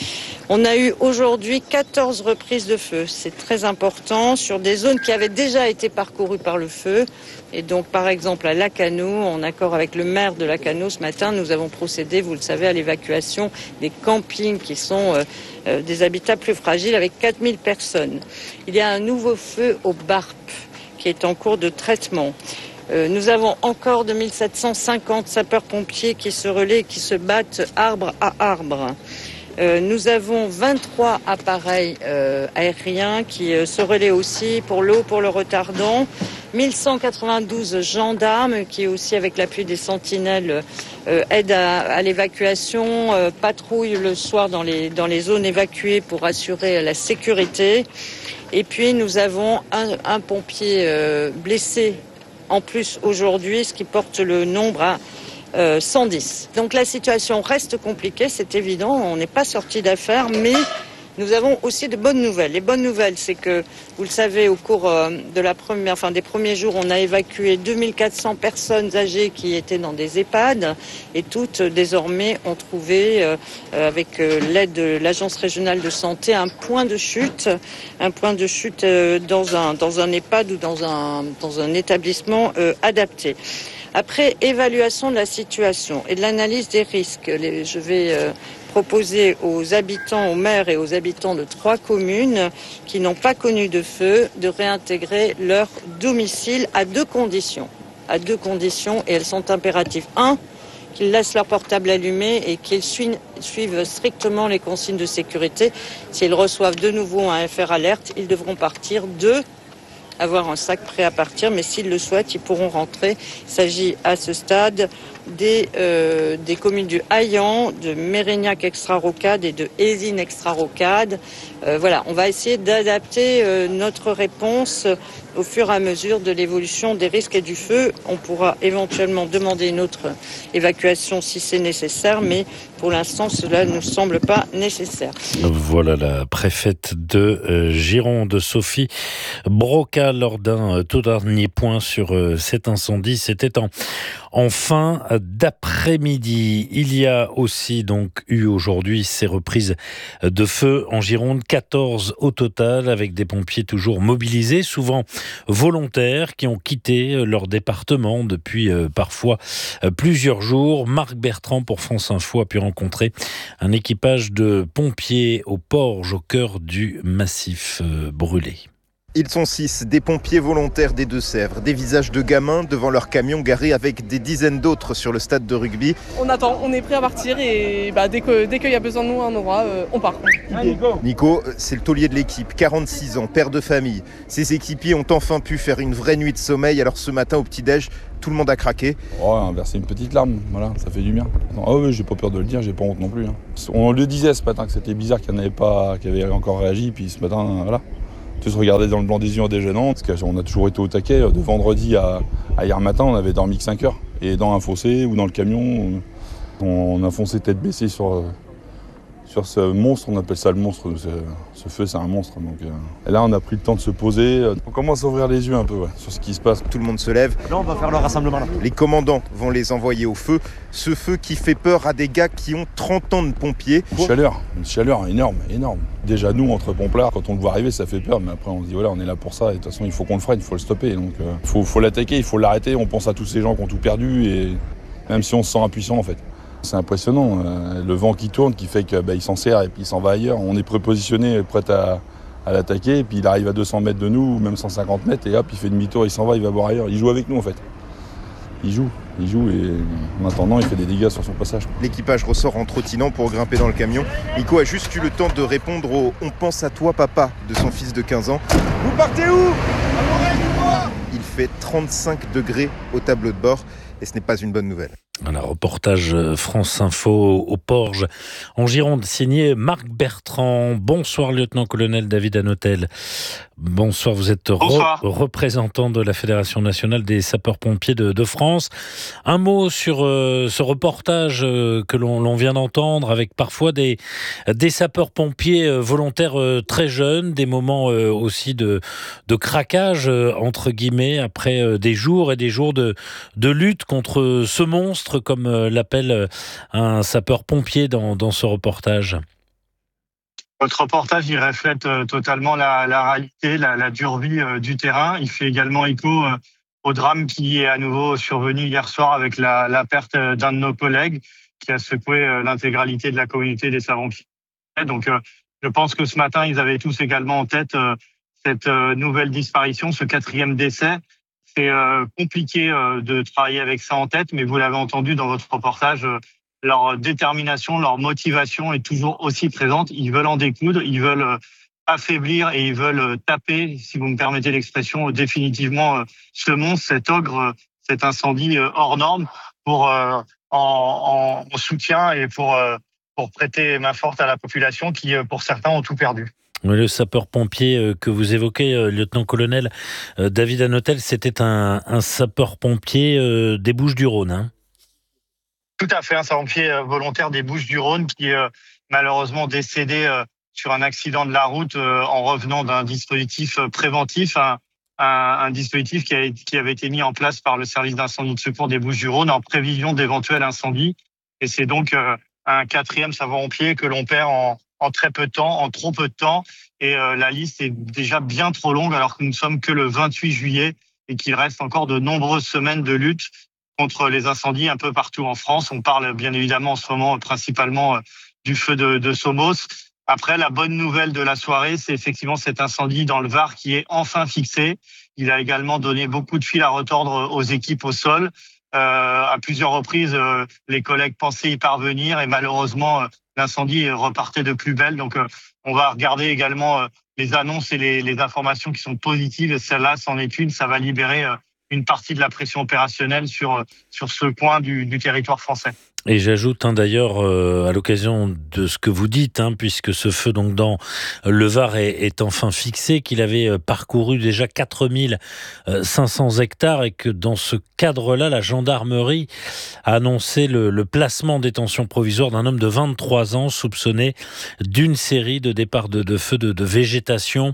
On a eu aujourd'hui quatorze reprises de feu. C'est très important sur des zones qui avaient déjà été parcourues par le feu. Et donc, par exemple, à Lacanau, en accord avec le maire de Lacanau, ce matin, nous avons procédé, vous le savez, à l'évacuation des campings qui sont euh, euh, des habitats plus fragiles avec quatre mille personnes. Il y a un nouveau feu au Barp qui est en cours de traitement. Euh, nous avons encore deux mille sept cent cinquante sapeurs-pompiers qui se relaient, qui se battent arbre à arbre. Euh, nous avons vingt-trois appareils euh, aériens qui euh, se relaient aussi pour l'eau, pour le retardant. mille cent quatre-vingt-douze gendarmes qui aussi, avec l'appui des sentinelles, euh, aident à, à l'évacuation, euh, patrouillent le soir dans les, dans les zones évacuées pour assurer la sécurité. Et puis nous avons un, un pompier euh, blessé en plus aujourd'hui, ce qui porte le nombre à euh, cent dix. Donc la situation reste compliquée, c'est évident, on n'est pas sorti d'affaire, mais nous avons aussi de bonnes nouvelles. Les bonnes nouvelles, c'est que, vous le savez, au cours euh, de la première, enfin, des premiers jours, on a évacué deux mille quatre cents personnes âgées qui étaient dans des EHPAD et toutes, désormais, ont trouvé, euh, avec euh, l'aide de l'Agence régionale de santé, un point de chute, un point de chute euh, dans un, dans un EHPAD ou dans un, dans un établissement euh, adapté. Après évaluation de la situation et de l'analyse des risques, les, je vais euh, proposer aux habitants, aux maires et aux habitants de trois communes qui n'ont pas connu de feu de réintégrer leur domicile à deux conditions. À deux conditions, et elles sont impératives. Un, qu'ils laissent leur portable allumé et qu'ils suivent strictement les consignes de sécurité. S'ils reçoivent de nouveau un F R alerte, ils devront partir. Deux, avoir un sac prêt à partir, mais s'ils le souhaitent, ils pourront rentrer. Il s'agit à ce stade des, euh, des communes du Haillan, de Mérignac-Extra-Rocade et de Hésine-Extra-Rocade. Euh, voilà, on va essayer d'adapter euh, notre réponse au fur et à mesure de l'évolution des risques et du feu. On pourra éventuellement demander une autre évacuation si c'est nécessaire, mais pour l'instant, cela ne nous semble pas nécessaire. Voilà la préfète de euh, Gironde, Sophie Broca, lors d'un euh, tout dernier point sur euh, cet incendie. C'était en, en fin d'après-midi. Il y a aussi donc eu aujourd'hui ces reprises de feu en Gironde, quatorze au total, avec des pompiers toujours mobilisés, souvent volontaires, qui ont quitté leur département depuis euh, parfois euh, plusieurs jours. Marc Bertrand pour France Info a pu rencontrer un équipage de pompiers au Porge, au cœur du massif euh, brûlé. Ils sont six, des pompiers volontaires des Deux-Sèvres, des visages de gamins devant leur camion garé avec des dizaines d'autres sur le stade de rugby. On attend, on est prêt à partir et bah, dès que, dès qu'il y a besoin de nous à un endroit, euh, on part. Nico, Nico c'est le taulier de l'équipe, quarante-six ans, père de famille. Ses équipiers ont enfin pu faire une vraie nuit de sommeil, alors ce matin au petit-déj, tout le monde a craqué. Oh, verser une petite larme, voilà, ça fait du bien. Ah oui, j'ai pas peur de le dire, j'ai pas honte non plus. Hein. On le disait ce matin que c'était bizarre qu'il n'y en avait pas, qui avait encore réagi, puis ce matin, voilà. Tous regarder dans le blanc des yeux en déjeunant, parce qu'on a toujours été au taquet. De vendredi à, à hier matin, on avait dormi que cinq heures. Et dans un fossé ou dans le camion, on a foncé tête baissée sur, sur ce monstre, on appelle ça le monstre. Ce, ce feu, c'est un monstre. Donc, euh. Et là, on a pris le temps de se poser. On commence à ouvrir les yeux un peu ouais, sur ce qui se passe. Tout le monde se lève. Là, on va faire le rassemblement. Là. Les commandants vont les envoyer au feu. Ce feu qui fait peur à des gars qui ont trente ans de pompiers. Une chaleur, une chaleur énorme, énorme. Déjà, nous, entre pomplards, quand on le voit arriver, ça fait peur. Mais après, on se dit, voilà, on est là pour ça. Et de toute façon, il faut qu'on le freine, il faut le stopper. Donc, il euh, faut, faut l'attaquer, il faut l'arrêter. On pense à tous ces gens qui ont tout perdu. Et même si on se sent impuissant, en fait. C'est impressionnant. Euh, le vent qui tourne, qui fait qu'il bah, s'en sert et puis il s'en va ailleurs. On est prépositionné, prêt à, à l'attaquer. Et puis, il arrive à deux cents mètres de nous, ou même cent cinquante mètres. Et hop, il fait demi-tour, il s'en va, il va voir ailleurs. Il joue avec nous, en fait. Il joue, il joue et en attendant, il fait des dégâts sur son passage. L'équipage ressort en trottinant pour grimper dans le camion. Nico a juste eu le temps de répondre au « On pense à toi, papa » de son fils de quinze ans. Vous partez où ? Il fait trente-cinq degrés au tableau de bord et ce n'est pas une bonne nouvelle. Un reportage France Info au Porge, en Gironde, signé Marc Bertrand. Bonsoir, lieutenant-colonel David Hanotel. Bonsoir, vous êtes re- représentant de la Fédération nationale des sapeurs-pompiers de, de France. Un mot sur euh, ce reportage euh, que l'on, l'on vient d'entendre, avec parfois des, des sapeurs-pompiers euh, volontaires euh, très jeunes, des moments euh, aussi de, de craquage, euh, entre guillemets, après euh, des jours et des jours de, de lutte contre ce monstre, comme euh, l'appelle un sapeur-pompier dans, dans ce reportage. Votre reportage, il reflète euh, totalement la, la réalité, la, la dure vie euh, du terrain. Il fait également écho euh, au drame qui est à nouveau survenu hier soir avec la, la perte d'un de nos collègues qui a secoué euh, l'intégralité de la communauté des sapeurs-pompiers. Donc, euh, je pense que ce matin, ils avaient tous également en tête euh, cette euh, nouvelle disparition, ce quatrième décès. C'est euh, compliqué euh, de travailler avec ça en tête, mais vous l'avez entendu dans votre reportage, euh, leur détermination, leur motivation est toujours aussi présente. Ils veulent en découdre, ils veulent euh, affaiblir et ils veulent euh, taper, si vous me permettez l'expression, euh, définitivement euh, ce monstre, cet ogre, euh, cet incendie euh, hors norme, pour euh, en, en soutien et pour euh, pour prêter main forte à la population qui, euh, pour certains, ont tout perdu. Le sapeur-pompier que vous évoquez, lieutenant-colonel David Hanotel, c'était un, un sapeur-pompier des Bouches-du-Rhône, hein ? Tout à fait, un sapeur-pompier volontaire des Bouches-du-Rhône qui est malheureusement décédé sur un accident de la route en revenant d'un dispositif préventif, un, un, un dispositif qui, a, qui avait été mis en place par le service d'incendie de secours des Bouches-du-Rhône en prévision d'éventuels incendies. Et c'est donc un quatrième sapeur-pompier que l'on perd en en très peu de temps, en trop peu de temps. Et euh, la liste est déjà bien trop longue alors que nous ne sommes que le vingt-huit juillet et qu'il reste encore de nombreuses semaines de lutte contre les incendies un peu partout en France. On parle bien évidemment en ce moment principalement euh, du feu de, de Somos. Après, la bonne nouvelle de la soirée, c'est effectivement cet incendie dans le Var qui est enfin fixé. Il a également donné beaucoup de fil à retordre aux équipes au sol. Euh, à plusieurs reprises, euh, les collègues pensaient y parvenir et malheureusement, euh, l'incendie repartait de plus belle. Donc, euh, on va regarder également euh, les annonces et les, les informations qui sont positives. Et celle-là, c'en est une. Ça va libérer euh, une partie de la pression opérationnelle sur, sur ce coin du, du territoire français. Et j'ajoute hein, d'ailleurs euh, à l'occasion de ce que vous dites, hein, puisque ce feu donc dans le Var est, est enfin fixé, qu'il avait euh, parcouru déjà quatre mille cinq cents hectares et que dans ce cadre-là, la gendarmerie a annoncé le, le placement en détention provisoire d'un homme de vingt-trois ans soupçonné d'une série de départs de, de feux de, de végétation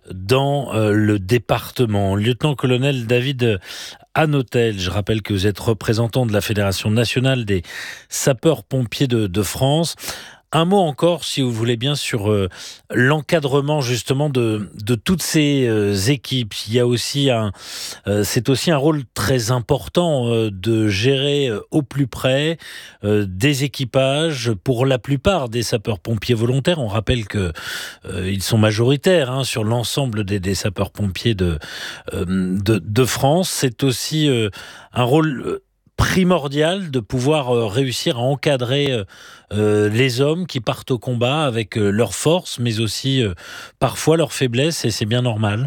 dans euh, le département. Lieutenant-colonel David Hanotel, je rappelle que vous êtes représentant de la Fédération nationale des sapeurs-pompiers de, de France. Un mot encore, si vous voulez bien, sur euh, l'encadrement justement de, de toutes ces euh, équipes. Il y a aussi un, euh, c'est aussi un rôle très important euh, de gérer euh, au plus près euh, des équipages pour la plupart des sapeurs-pompiers volontaires. On rappelle que euh, ils sont majoritaires hein, sur l'ensemble des, des sapeurs-pompiers de, euh, de de France. C'est aussi euh, un rôle euh, primordial de pouvoir euh, réussir à encadrer euh, euh, les hommes qui partent au combat avec euh, leurs forces, mais aussi euh, parfois leurs faiblesses, et c'est bien normal.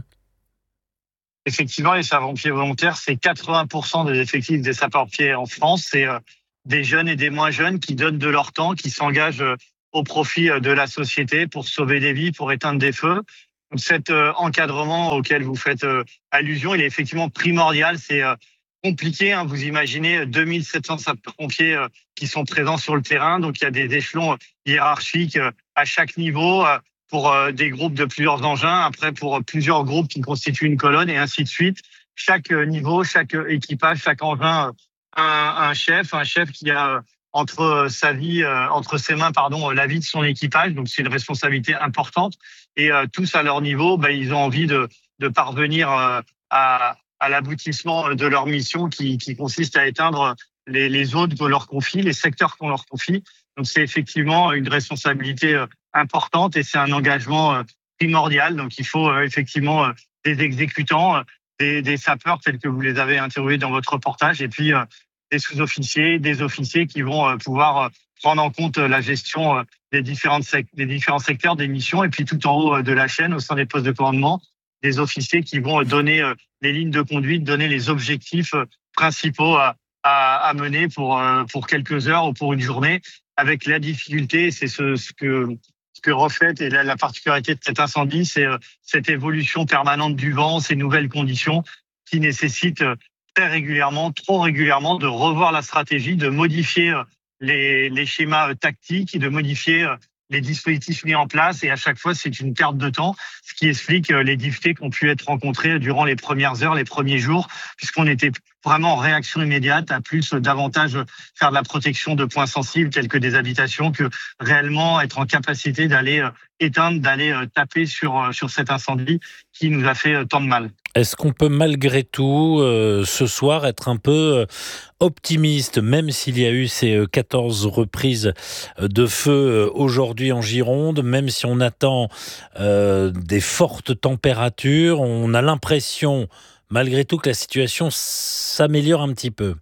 Effectivement, les sapeurs-pompiers volontaires, c'est quatre-vingts pour cent des effectifs des sapeurs-pompiers en France. C'est euh, des jeunes et des moins jeunes qui donnent de leur temps, qui s'engagent euh, au profit euh, de la société pour sauver des vies, pour éteindre des feux. Donc, cet euh, encadrement auquel vous faites euh, allusion, il est effectivement primordial. C'est euh, compliqué, hein. Vous imaginez deux mille sept cents sapeurs-pompiers euh, qui sont présents sur le terrain. Donc, il y a des échelons hiérarchiques euh, à chaque niveau euh, pour euh, des groupes de plusieurs engins, après pour plusieurs groupes qui constituent une colonne et ainsi de suite. Chaque euh, niveau, chaque euh, équipage, chaque engin, euh, un, un chef, un chef qui a euh, entre euh, sa vie, euh, entre ses mains, pardon, euh, la vie de son équipage. Donc, c'est une responsabilité importante. Et euh, tous à leur niveau, bah, ils ont envie de, de parvenir euh, à à l'aboutissement de leur mission qui, qui consiste à éteindre les, les zones qu'on leur confie, les secteurs qu'on leur confie. Donc, c'est effectivement une responsabilité importante et c'est un engagement primordial. Donc, il faut effectivement des exécutants, des, des sapeurs tels que vous les avez interviewés dans votre reportage et puis des sous-officiers, des officiers qui vont pouvoir prendre en compte la gestion des, différentes sec- des différents secteurs, des missions et puis tout en haut de la chaîne, au sein des postes de commandement, des officiers qui vont donner les lignes de conduite, donner les objectifs principaux à, à, à mener pour, pour quelques heures ou pour une journée, avec la difficulté, c'est ce, ce que, ce que reflète et la, la particularité de cet incendie, c'est cette évolution permanente du vent, ces nouvelles conditions qui nécessitent très régulièrement, trop régulièrement, de revoir la stratégie, de modifier les, les schémas tactiques, de modifier les dispositifs mis en place et à chaque fois, c'est une perte de temps, ce qui explique les difficultés qui ont pu être rencontrées durant les premières heures, les premiers jours, puisqu'on était vraiment en réaction immédiate, à plus davantage faire de la protection de points sensibles tels que des habitations que réellement être en capacité d'aller éteindre, d'aller taper sur, sur cet incendie qui nous a fait tant de mal. Est-ce qu'on peut malgré tout, euh, ce soir, être un peu optimiste, même s'il y a eu ces quatorze reprises de feu aujourd'hui en Gironde, même si on attend euh, des fortes températures, on a l'impression, malgré tout, que la situation s'améliore un petit peu?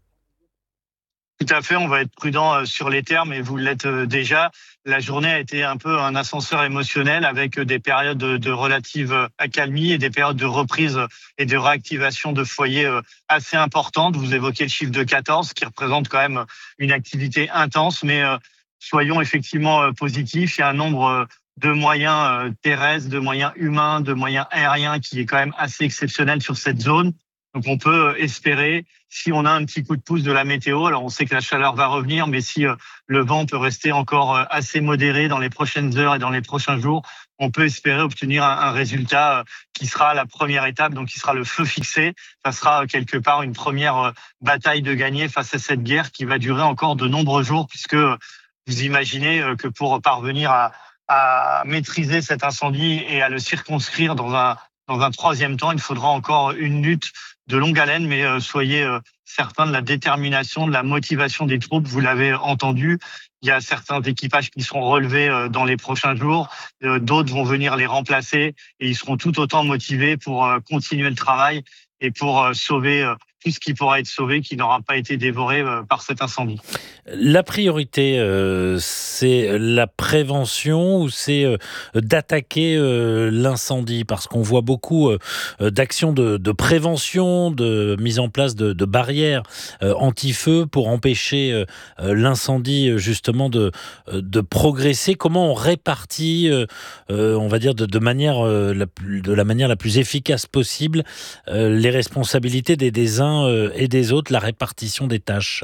Tout à fait, on va être prudent sur les termes et vous l'êtes déjà. La journée a été un peu un ascenseur émotionnel avec des périodes de relative accalmie et des périodes de reprise et de réactivation de foyers assez importantes. Vous évoquez le chiffre de quatorze qui représente quand même une activité intense, mais soyons effectivement positifs. Il y a un nombre de moyens terrestres, de moyens humains, de moyens aériens qui est quand même assez exceptionnel sur cette zone. Donc on peut espérer, si on a un petit coup de pouce de la météo, alors on sait que la chaleur va revenir, mais si le vent peut rester encore assez modéré dans les prochaines heures et dans les prochains jours, on peut espérer obtenir un, un résultat qui sera la première étape, donc qui sera le feu fixé. Ça sera quelque part une première bataille de gagner face à cette guerre qui va durer encore de nombreux jours, puisque vous imaginez que pour parvenir à, à maîtriser cet incendie et à le circonscrire dans un Dans un troisième temps, il faudra encore une lutte de longue haleine, mais euh, soyez euh, certains de la détermination, de la motivation des troupes. Vous l'avez entendu, il y a certains équipages qui seront relevés euh, dans les prochains jours, euh, d'autres vont venir les remplacer et ils seront tout autant motivés pour euh, continuer le travail et pour euh, sauver euh, tout ce qui pourra être sauvé, qui n'aura pas été dévoré euh, par cet incendie. La priorité, euh, c'est la prévention ou c'est euh, d'attaquer euh, l'incendie? Parce qu'on voit beaucoup euh, d'actions de, de prévention, de mise en place de, de barrières euh, anti-feu pour empêcher euh, l'incendie justement de, de progresser. Comment on répartit, euh, euh, on va dire de, de, manière, euh, la plus, de la manière la plus efficace possible euh, les responsabilités des, des uns euh, et des autres, la répartition des tâches?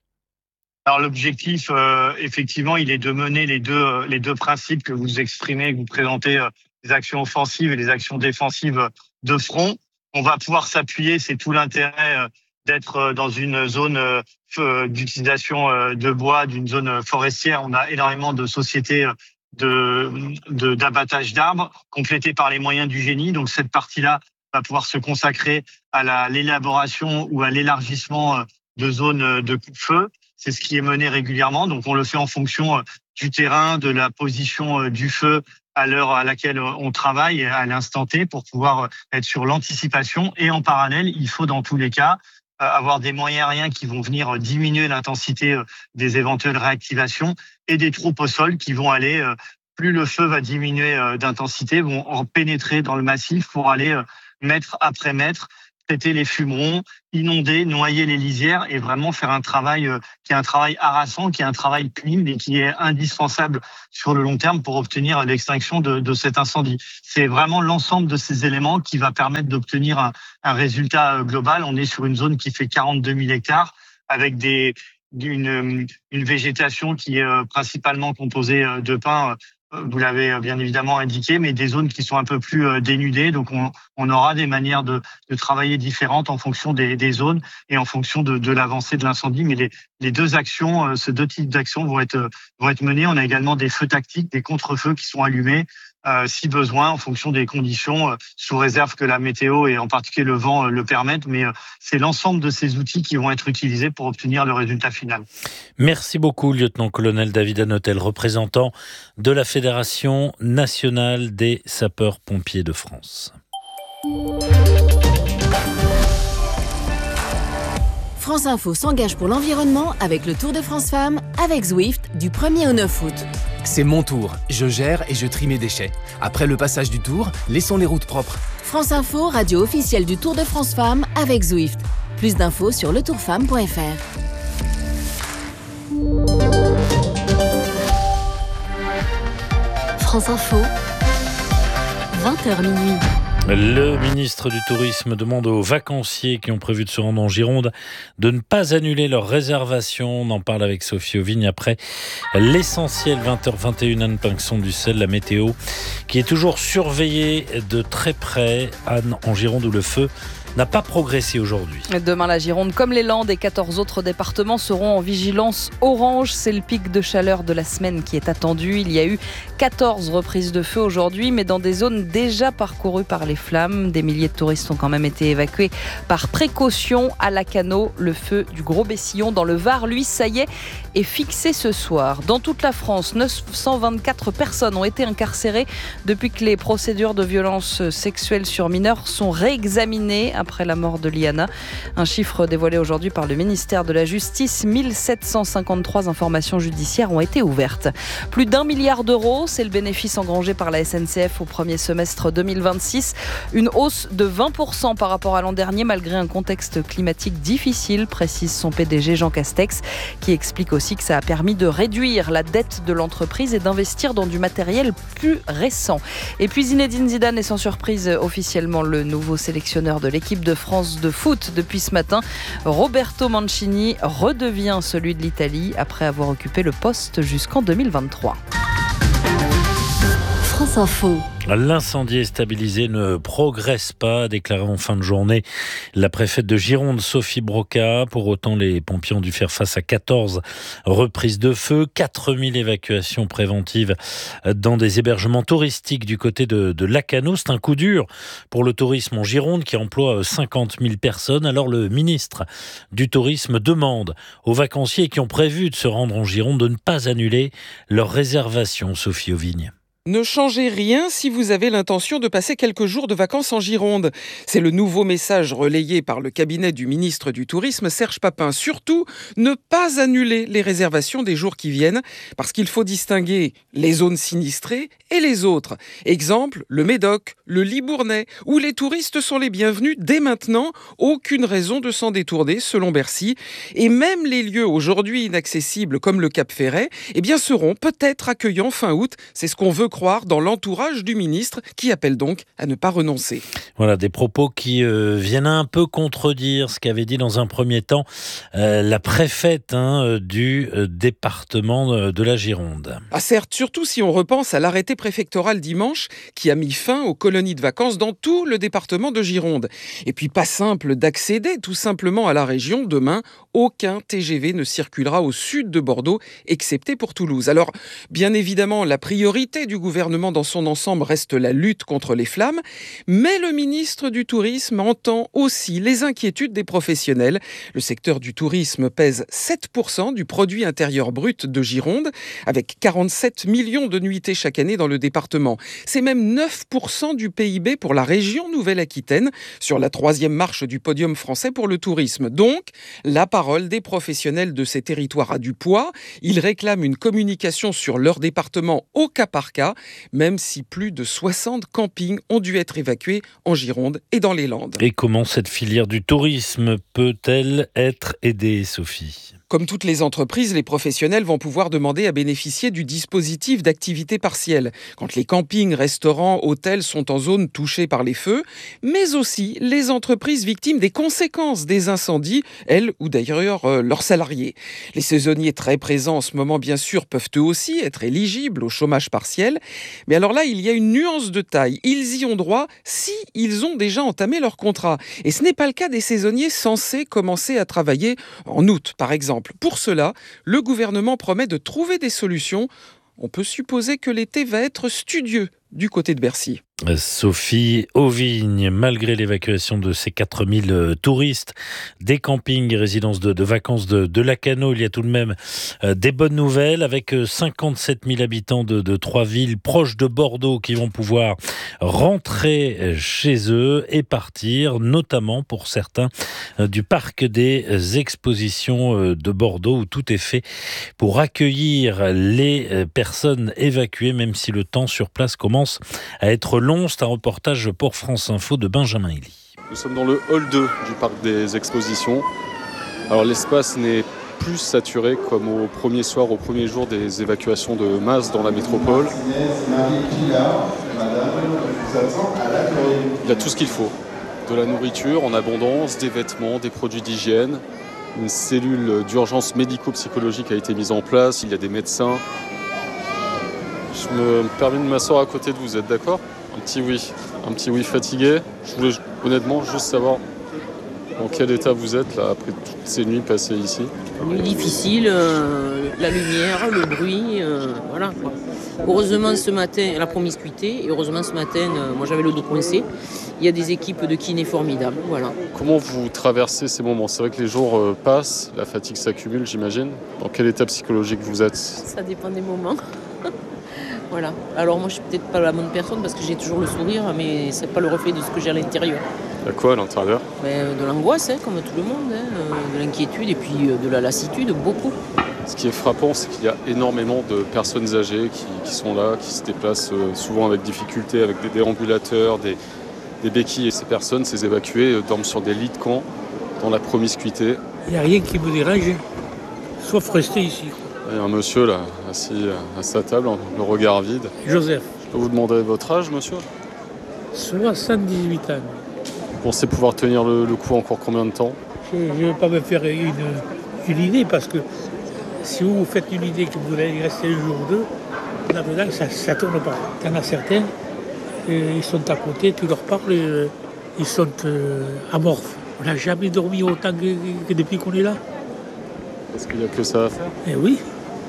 Alors l'objectif, euh, effectivement, il est de mener les deux euh, les deux principes que vous exprimez, que vous présentez, euh, les actions offensives et les actions défensives de front. On va pouvoir s'appuyer, c'est tout l'intérêt euh, d'être dans une zone d'utilisation de bois, d'une zone forestière. On a énormément de sociétés de, de, d'abattage d'arbres, complétées par les moyens du génie. Donc cette partie-là va pouvoir se consacrer à la, l'élaboration ou à l'élargissement de zones de coupe-feu. C'est ce qui est mené régulièrement. Donc on le fait en fonction du terrain, de la position du feu à l'heure à laquelle on travaille, à l'instant T, pour pouvoir être sur l'anticipation. Et en parallèle, il faut dans tous les cas avoir des moyens aériens qui vont venir diminuer l'intensité des éventuelles réactivations et des troupes au sol qui vont aller, plus le feu va diminuer d'intensité, vont en pénétrer dans le massif pour aller mètre après mètre traiter les fumerons, inonder, noyer les lisières et vraiment faire un travail euh, qui est un travail harassant, qui est un travail pénible et qui est indispensable sur le long terme pour obtenir l'extinction de, de cet incendie. C'est vraiment l'ensemble de ces éléments qui va permettre d'obtenir un, un résultat global. On est sur une zone qui fait quarante-deux mille hectares avec des, une, une végétation qui est principalement composée de pins. Vous l'avez bien évidemment indiqué, mais des zones qui sont un peu plus dénudées. Donc, on, on aura des manières de, de travailler différentes en fonction des, des zones et en fonction de, de l'avancée de l'incendie. Mais les, les deux actions, ces deux types d'actions vont être, vont être menées. On a également des feux tactiques, des contre-feux qui sont allumés, euh, si besoin, en fonction des conditions, euh, sous réserve que la météo et en particulier le vent euh, le permettent. Mais euh, c'est l'ensemble de ces outils qui vont être utilisés pour obtenir le résultat final. Merci beaucoup, lieutenant-colonel David Hanotel, représentant de la Fédération nationale des sapeurs-pompiers de France. France Info s'engage pour l'environnement avec le Tour de France Femmes avec Zwift du premier au neuf août. C'est mon tour, je gère et je trie mes déchets. Après le passage du Tour, laissons les routes propres. France Info, radio officielle du Tour de France Femmes avec Zwift. Plus d'infos sur le tour femme point f r. France Info, vingt heures minuit. Le ministre du Tourisme demande aux vacanciers qui ont prévu de se rendre en Gironde de ne pas annuler leur réservation. On en parle avec Sophie Auvigne après l'essentiel, vingt heures vingt et une, Anne Pinxon-Dussel, la météo qui est toujours surveillée de très près. Anne, en Gironde où le feu n'a pas progressé aujourd'hui. Demain, la Gironde, comme les Landes et quatorze autres départements, seront en vigilance orange. C'est le pic de chaleur de la semaine qui est attendu. Il y a eu quatorze reprises de feu aujourd'hui, mais dans des zones déjà parcourues par les flammes. Des milliers de touristes ont quand même été évacués par précaution. À Lacanau, le feu du Gros Bessillon dans le Var, lui, ça y est, est fixé ce soir. Dans toute la France, neuf cent vingt-quatre personnes ont été incarcérées depuis que les procédures de violence sexuelle sur mineurs sont réexaminées après la mort de Liana. Un chiffre dévoilé aujourd'hui par le ministère de la Justice. mille sept cent cinquante-trois informations judiciaires ont été ouvertes. Plus d'un milliard d'euros, c'est le bénéfice engrangé par la S N C F au premier semestre deux mille vingt-six. Une hausse de vingt pour cent par rapport à l'an dernier, malgré un contexte climatique difficile, précise son P D G Jean Castex, qui explique aussi que ça a permis de réduire la dette de l'entreprise et d'investir dans du matériel plus récent. Et puis Zinedine Zidane est sans surprise officiellement le nouveau sélectionneur de l'équipe de France de foot depuis ce matin. Roberto Mancini redevient celui de l'Italie après avoir occupé le poste jusqu'en deux mille vingt-trois. France Info. L'incendie est stabilisé, ne progresse pas, déclaré en fin de journée la préfète de Gironde, Sophie Broca. Pour autant, les pompiers ont dû faire face à quatorze reprises de feu, quatre mille évacuations préventives dans des hébergements touristiques du côté de, de Lacanau. C'est un coup dur pour le tourisme en Gironde qui emploie cinquante mille personnes. Alors le ministre du Tourisme demande aux vacanciers qui ont prévu de se rendre en Gironde de ne pas annuler leur réservation. Sophie Auvigne. Ne changez rien si vous avez l'intention de passer quelques jours de vacances en Gironde. C'est le nouveau message relayé par le cabinet du ministre du Tourisme, Serge Papin. Surtout, ne pas annuler les réservations des jours qui viennent, parce qu'il faut distinguer les zones sinistrées et les autres. Exemple, le Médoc, le Libournais, où les touristes sont les bienvenus dès maintenant. Aucune raison de s'en détourner, selon Bercy. Et même les lieux aujourd'hui inaccessibles, comme le Cap Ferret, eh bien, seront peut-être accueillants fin août. C'est ce qu'on veut croire dans l'entourage du ministre qui appelle donc à ne pas renoncer. Voilà, des propos qui euh, viennent un peu contredire ce qu'avait dit dans un premier temps euh, la préfète hein, du euh, département de la Gironde. Ah certes, surtout si on repense à l'arrêté préfectoral dimanche qui a mis fin aux colonies de vacances dans tout le département de Gironde. Et puis pas simple d'accéder tout simplement à la région. Demain, aucun T G V ne circulera au sud de Bordeaux, excepté pour Toulouse. Alors, bien évidemment, la priorité du gouvernement dans son ensemble reste la lutte contre les flammes, mais le ministre du Tourisme entend aussi les inquiétudes des professionnels. Le secteur du tourisme pèse sept pour cent du produit intérieur brut de Gironde, avec quarante-sept millions de nuitées chaque année dans le département. C'est même neuf pour cent du P I B pour la région Nouvelle-Aquitaine, sur la troisième marche du podium français pour le tourisme. Donc, la parole des professionnels de ces territoires a du poids. Ils réclament une communication sur leur département au cas par cas, même si plus de soixante campings ont dû être évacués en Gironde et dans les Landes. Et comment cette filière du tourisme peut-elle être aidée, Sophie ? Comme toutes les entreprises, les professionnels vont pouvoir demander à bénéficier du dispositif d'activité partielle, quand les campings, restaurants, hôtels sont en zone touchée par les feux, mais aussi les entreprises victimes des conséquences des incendies, elles ou d'ailleurs euh, leurs salariés. Les saisonniers très présents en ce moment, bien sûr, peuvent eux aussi être éligibles au chômage partiel, mais alors là, il y a une nuance de taille. Ils y ont droit si ils ont déjà entamé leur contrat. Et ce n'est pas le cas des saisonniers censés commencer à travailler en août, par exemple. Pour cela, le gouvernement promet de trouver des solutions. On peut supposer que l'été va être studieux du côté de Bercy. Sophie Auvigne, malgré l'évacuation de ces quatre mille touristes des campings et résidences de, de vacances de, de Lacanau, il y a tout de même euh, des bonnes nouvelles avec cinquante-sept mille habitants de, de trois villes proches de Bordeaux qui vont pouvoir rentrer chez eux et partir, notamment pour certains euh, du parc des expositions euh, de Bordeaux où tout est fait pour accueillir les euh, personnes évacuées, même si le temps sur place commence à être long. C'est un reportage pour France Info de Benjamin Elie. Nous sommes dans le hall deux du parc des expositions. Alors l'espace n'est plus saturé comme au premier soir, au premier jour des évacuations de masse dans la métropole. Il y a tout ce qu'il faut. De la nourriture en abondance, des vêtements, des produits d'hygiène. Une cellule d'urgence médico-psychologique a été mise en place. Il y a des médecins. Je me permets de m'asseoir à côté de vous, vous êtes d'accord ? Un petit oui, un petit oui fatigué. Je voulais honnêtement juste savoir dans quel état vous êtes là après toutes ces nuits passées ici. Nuit difficile, euh, la lumière, le bruit, euh, voilà quoi. Heureusement ce matin, la promiscuité, et heureusement ce matin, euh, moi j'avais le dos coincé. Il y a des équipes de kinés formidables, voilà. Comment vous traversez ces moments ? C'est vrai que les jours euh, passent, la fatigue s'accumule, j'imagine. Dans quel état psychologique vous êtes ? Ça dépend des moments. Voilà. Alors moi je suis peut-être pas la bonne personne parce que j'ai toujours le sourire, mais c'est pas le reflet de ce que j'ai à l'intérieur. Il y a quoi à l'intérieur ? Ben, de l'angoisse, hein, comme tout le monde, hein, de l'inquiétude et puis de la lassitude, beaucoup. Ce qui est frappant, c'est qu'il y a énormément de personnes âgées qui, qui sont là, qui se déplacent euh, souvent avec difficulté, avec des déambulateurs, des, des béquilles. Et ces personnes, ces évacuées, euh, dorment sur des lits de camp, dans la promiscuité. Il n'y a rien qui me dérange, sauf rester ici. Il y a un monsieur là, assis à sa table, le regard vide. Joseph. Je peux vous demander votre âge, monsieur ? soixante-dix-huit ans. Vous pensez pouvoir tenir le, le coup encore combien de temps ? Je ne veux pas me faire une, une idée, parce que si vous faites une idée que vous allez rester un jour ou deux, là-dedans, ça ne tourne pas. Il y en a certains, euh, ils sont à côté, tu leur parles, euh, ils sont euh, amorphes. On n'a jamais dormi autant que, que depuis qu'on est là. Est-ce qu'il n'y a que ça à faire ? Eh oui.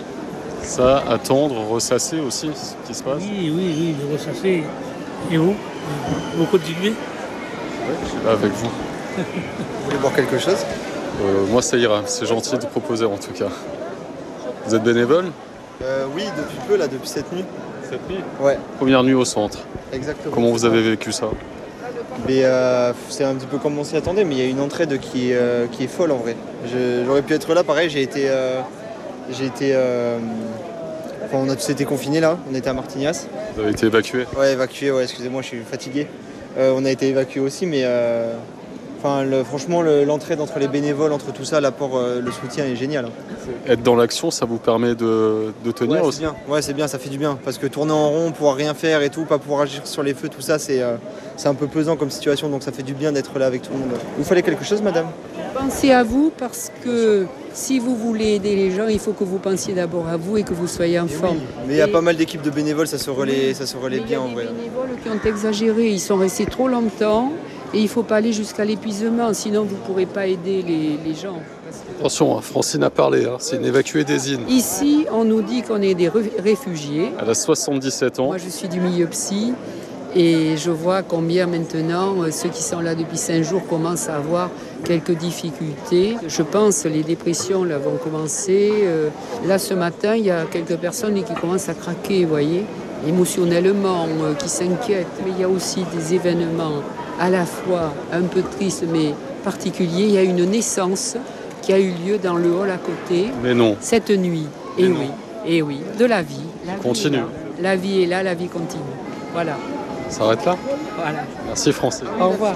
Ça, attendre, ressasser aussi, ce qui se passe ? Oui, oui, oui, de ressasser. Et vous ? Vous continuez ? Oui, je suis là avec vous. Vous voulez boire quelque chose ? euh, Moi, ça ira. C'est gentil de proposer en tout cas. Vous êtes bénévole ? euh, Oui, depuis peu, là, depuis cette nuit. Cette nuit ? Ouais. Première nuit au centre. Exactement. Comment vous avez vécu ça ? Mais euh, c'est un petit peu comme on s'y attendait, mais il y a une entraide qui, euh, qui est folle en vrai. Je, j'aurais pu être là, pareil, j'ai été... Euh, j'ai été euh, enfin, on a tous été confinés là, on était à Martignas. Vous avez été évacué ? Ouais, évacué, ouais, excusez-moi, je suis fatigué. Euh, on a été évacué aussi, mais euh, Enfin, le, franchement, le, l'entraide entre les bénévoles, entre tout ça, l'apport, euh, le soutien est génial. Être dans l'action, ça vous permet de, de tenir ouais, aussi. C'est bien. Ouais, c'est bien, ça fait du bien. Parce que tourner en rond, pouvoir rien faire et tout, pas pouvoir agir sur les feux, tout ça, c'est, euh, c'est un peu pesant comme situation. Donc ça fait du bien d'être là avec tout le monde. Vous fallait quelque chose, madame ? Pensez à vous parce que si vous voulez aider les gens, il faut que vous pensiez d'abord à vous et que vous soyez en forme. Oui, mais il y a pas mal d'équipes de bénévoles, ça se relaie, ça se relaie bien en vrai. Il y a des bénévoles qui ont exagéré, ils sont restés trop longtemps et il ne faut pas aller jusqu'à l'épuisement, sinon vous ne pourrez pas aider les, les gens. Attention, Francine a parlé, hein, c'est une évacuée des îles. Ici, on nous dit qu'on est des réfugiés. Elle a soixante-dix-sept ans. Moi, je suis du milieu psy. Et je vois combien maintenant ceux qui sont là depuis cinq jours commencent à avoir quelques difficultés. Je pense que les dépressions là, vont commencer. Là ce matin, il y a quelques personnes qui commencent à craquer, vous voyez, émotionnellement, qui s'inquiètent. Mais il y a aussi des événements à la fois un peu tristes mais particuliers. Il y a une naissance qui a eu lieu dans le hall à côté. Mais non. Cette nuit. Et mais oui, non. et oui, de la vie. La continue. Vie la vie est là, la vie continue. Voilà. Ça s'arrête là ? Voilà. Merci Francine. Au revoir.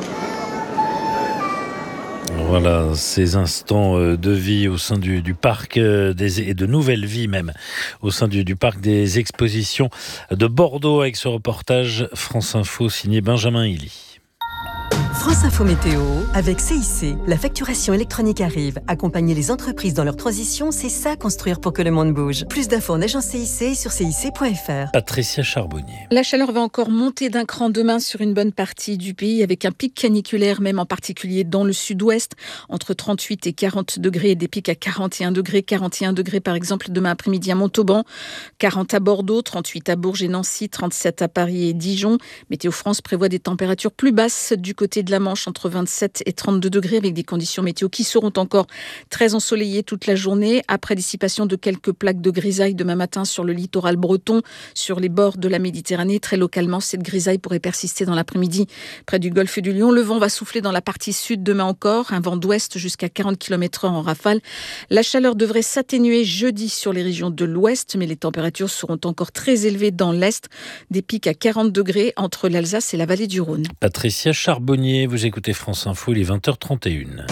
Voilà, ces instants de vie au sein du, du parc des, et de nouvelle vie même au sein du, du parc des expositions de Bordeaux avec ce reportage France Info signé Benjamin Hilly. France Info Météo, avec C I C. La facturation électronique arrive. Accompagner les entreprises dans leur transition, c'est ça construire pour que le monde bouge. Plus d'infos en agence C I C sur C I C point F R. Patricia Charbonnier. La chaleur va encore monter d'un cran demain sur une bonne partie du pays, avec un pic caniculaire, même en particulier dans le sud-ouest, entre trente-huit et quarante degrés, et des pics à quarante et un degrés. quarante et un degrés par exemple demain après-midi à Montauban, quarante à Bordeaux, trente-huit à Bourges et Nancy, trente-sept à Paris et Dijon. Météo France prévoit des températures plus basses du côté de la Manche, entre vingt-sept et trente-deux degrés, avec des conditions météo qui seront encore très ensoleillées toute la journée, après dissipation de quelques plaques de grisaille demain matin sur le littoral breton, sur les bords de la Méditerranée. Très localement, cette grisaille pourrait persister dans l'après-midi près du golfe du Lion. Le vent va souffler dans la partie sud demain encore, un vent d'ouest jusqu'à quarante kilomètres heure en rafale. La chaleur devrait s'atténuer jeudi sur les régions de l'ouest, mais les températures seront encore très élevées dans l'est, des pics à quarante degrés entre l'Alsace et la vallée du Rhône. Patricia Charbonnier, vous écoutez France Info, il est vingt heures trente et une.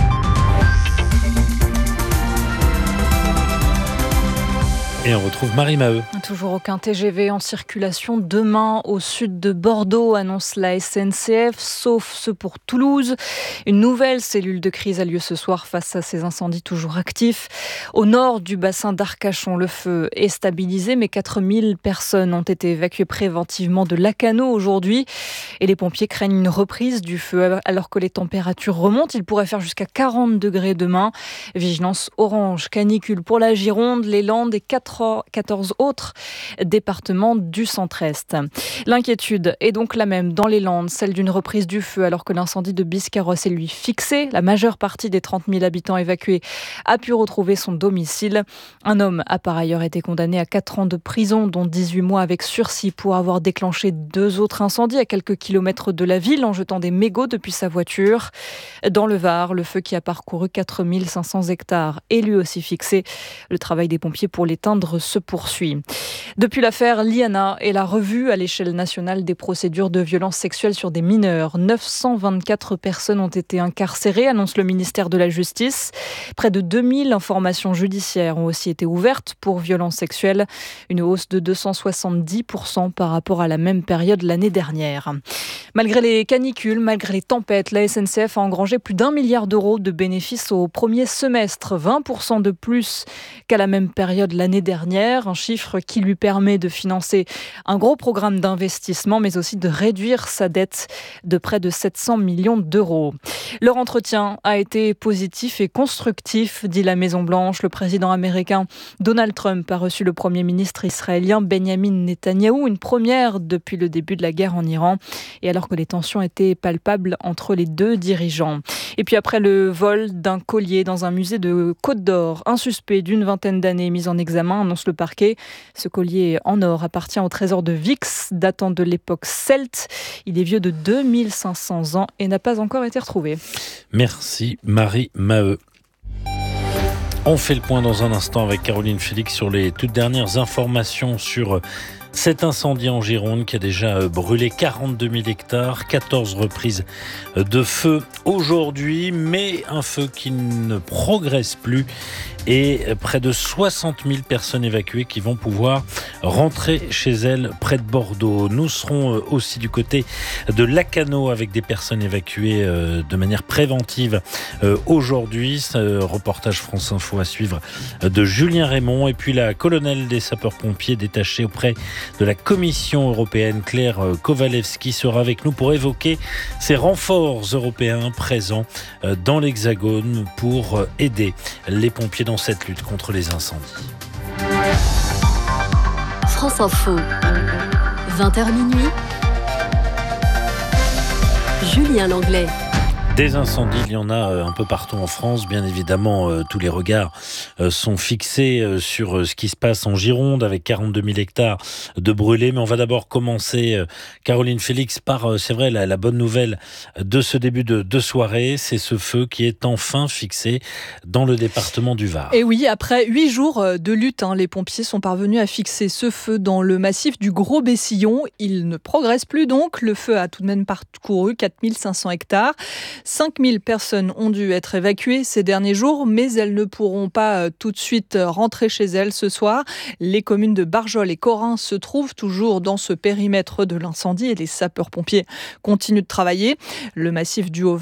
Et on retrouve Marie Maheu. Toujours aucun T G V en circulation demain au sud de Bordeaux, annonce la S N C F, sauf ceux pour Toulouse. Une nouvelle cellule de crise a lieu ce soir face à ces incendies toujours actifs. Au nord du bassin d'Arcachon, le feu est stabilisé, mais quatre mille personnes ont été évacuées préventivement de Lacanau aujourd'hui. Et les pompiers craignent une reprise du feu alors que les températures remontent. Il pourrait faire jusqu'à quarante degrés demain. Vigilance orange, canicule pour la Gironde, les Landes et quatorze autres départements du centre-est. L'inquiétude est donc la même dans les Landes, celle d'une reprise du feu alors que l'incendie de Biscarrosse est lui fixé. La majeure partie des trente mille habitants évacués a pu retrouver son domicile. Un homme a par ailleurs été condamné à quatre ans de prison, dont dix-huit mois avec sursis pour avoir déclenché deux autres incendies à quelques kilomètres de la ville en jetant des mégots depuis sa voiture. Dans le Var, le feu qui a parcouru quatre mille cinq cents hectares est lui aussi fixé. Le travail des pompiers pour l'éteindre se poursuit. Depuis l'affaire Liana et la revue à l'échelle nationale des procédures de violences sexuelles sur des mineurs, neuf cent vingt-quatre personnes ont été incarcérées, annonce le ministère de la Justice. Près de deux mille informations judiciaires ont aussi été ouvertes pour violences sexuelles, une hausse de deux cent soixante-dix pour cent par rapport à la même période l'année dernière. Malgré les canicules, malgré les tempêtes, la S N C F a engrangé plus d'un milliard d'euros de bénéfices au premier semestre, vingt pour cent de plus qu'à la même période l'année dernière, un chiffre qui lui permet de financer un gros programme d'investissement, mais aussi de réduire sa dette de près de sept cents millions d'euros. Leur entretien a été positif et constructif, dit la Maison-Blanche. Le président américain Donald Trump a reçu le Premier ministre israélien Benjamin Netanyahou, une première depuis le début de la guerre en Iran, et alors que les tensions étaient palpables entre les deux dirigeants. Et puis après le vol d'un collier dans un musée de Côte d'Or, un suspect d'une vingtaine d'années mis en examen, annonce le parquet. Ce collier en or appartient au trésor de Vix, datant de l'époque celte. Il est vieux de deux mille cinq cents ans et n'a pas encore été retrouvé. Merci Marie Maheu. On fait le point dans un instant avec Caroline Félix sur les toutes dernières informations sur Cet incendie en Gironde qui a déjà brûlé quarante-deux mille hectares, quatorze reprises de feu aujourd'hui, mais un feu qui ne progresse plus et près de soixante mille personnes évacuées qui vont pouvoir rentrer chez elles près de Bordeaux. Nous serons aussi du côté de Lacanau avec des personnes évacuées de manière préventive aujourd'hui. Ce reportage France Info à suivre de Julien Raymond et puis la colonelle des sapeurs-pompiers détachée auprès de la Commission européenne, Claire Kowalewski, sera avec nous pour évoquer ces renforts européens présents dans l'Hexagone pour aider les pompiers dans cette lutte contre les incendies. France Info, vingt heures minuit. Julien Langlais. Des incendies, il y en a un peu partout en France. Bien évidemment, tous les regards sont fixés sur ce qui se passe en Gironde avec quarante-deux mille hectares de brûlés. Mais on va d'abord commencer, Caroline Félix, par, c'est vrai, la, la bonne nouvelle de ce début de, de soirée. C'est ce feu qui est enfin fixé dans le département du Var. Et oui, après huit jours de lutte, hein, les pompiers sont parvenus à fixer ce feu dans le massif du Gros Bessillon. Il ne progresse plus donc. Le feu a tout de même parcouru quatre mille cinq cents hectares. cinq mille personnes ont dû être évacuées ces derniers jours, mais elles ne pourront pas tout de suite rentrer chez elles ce soir. Les communes de Barjol et Corin se trouvent toujours dans ce périmètre de l'incendie et les sapeurs-pompiers continuent de travailler. Le massif du Haut-Var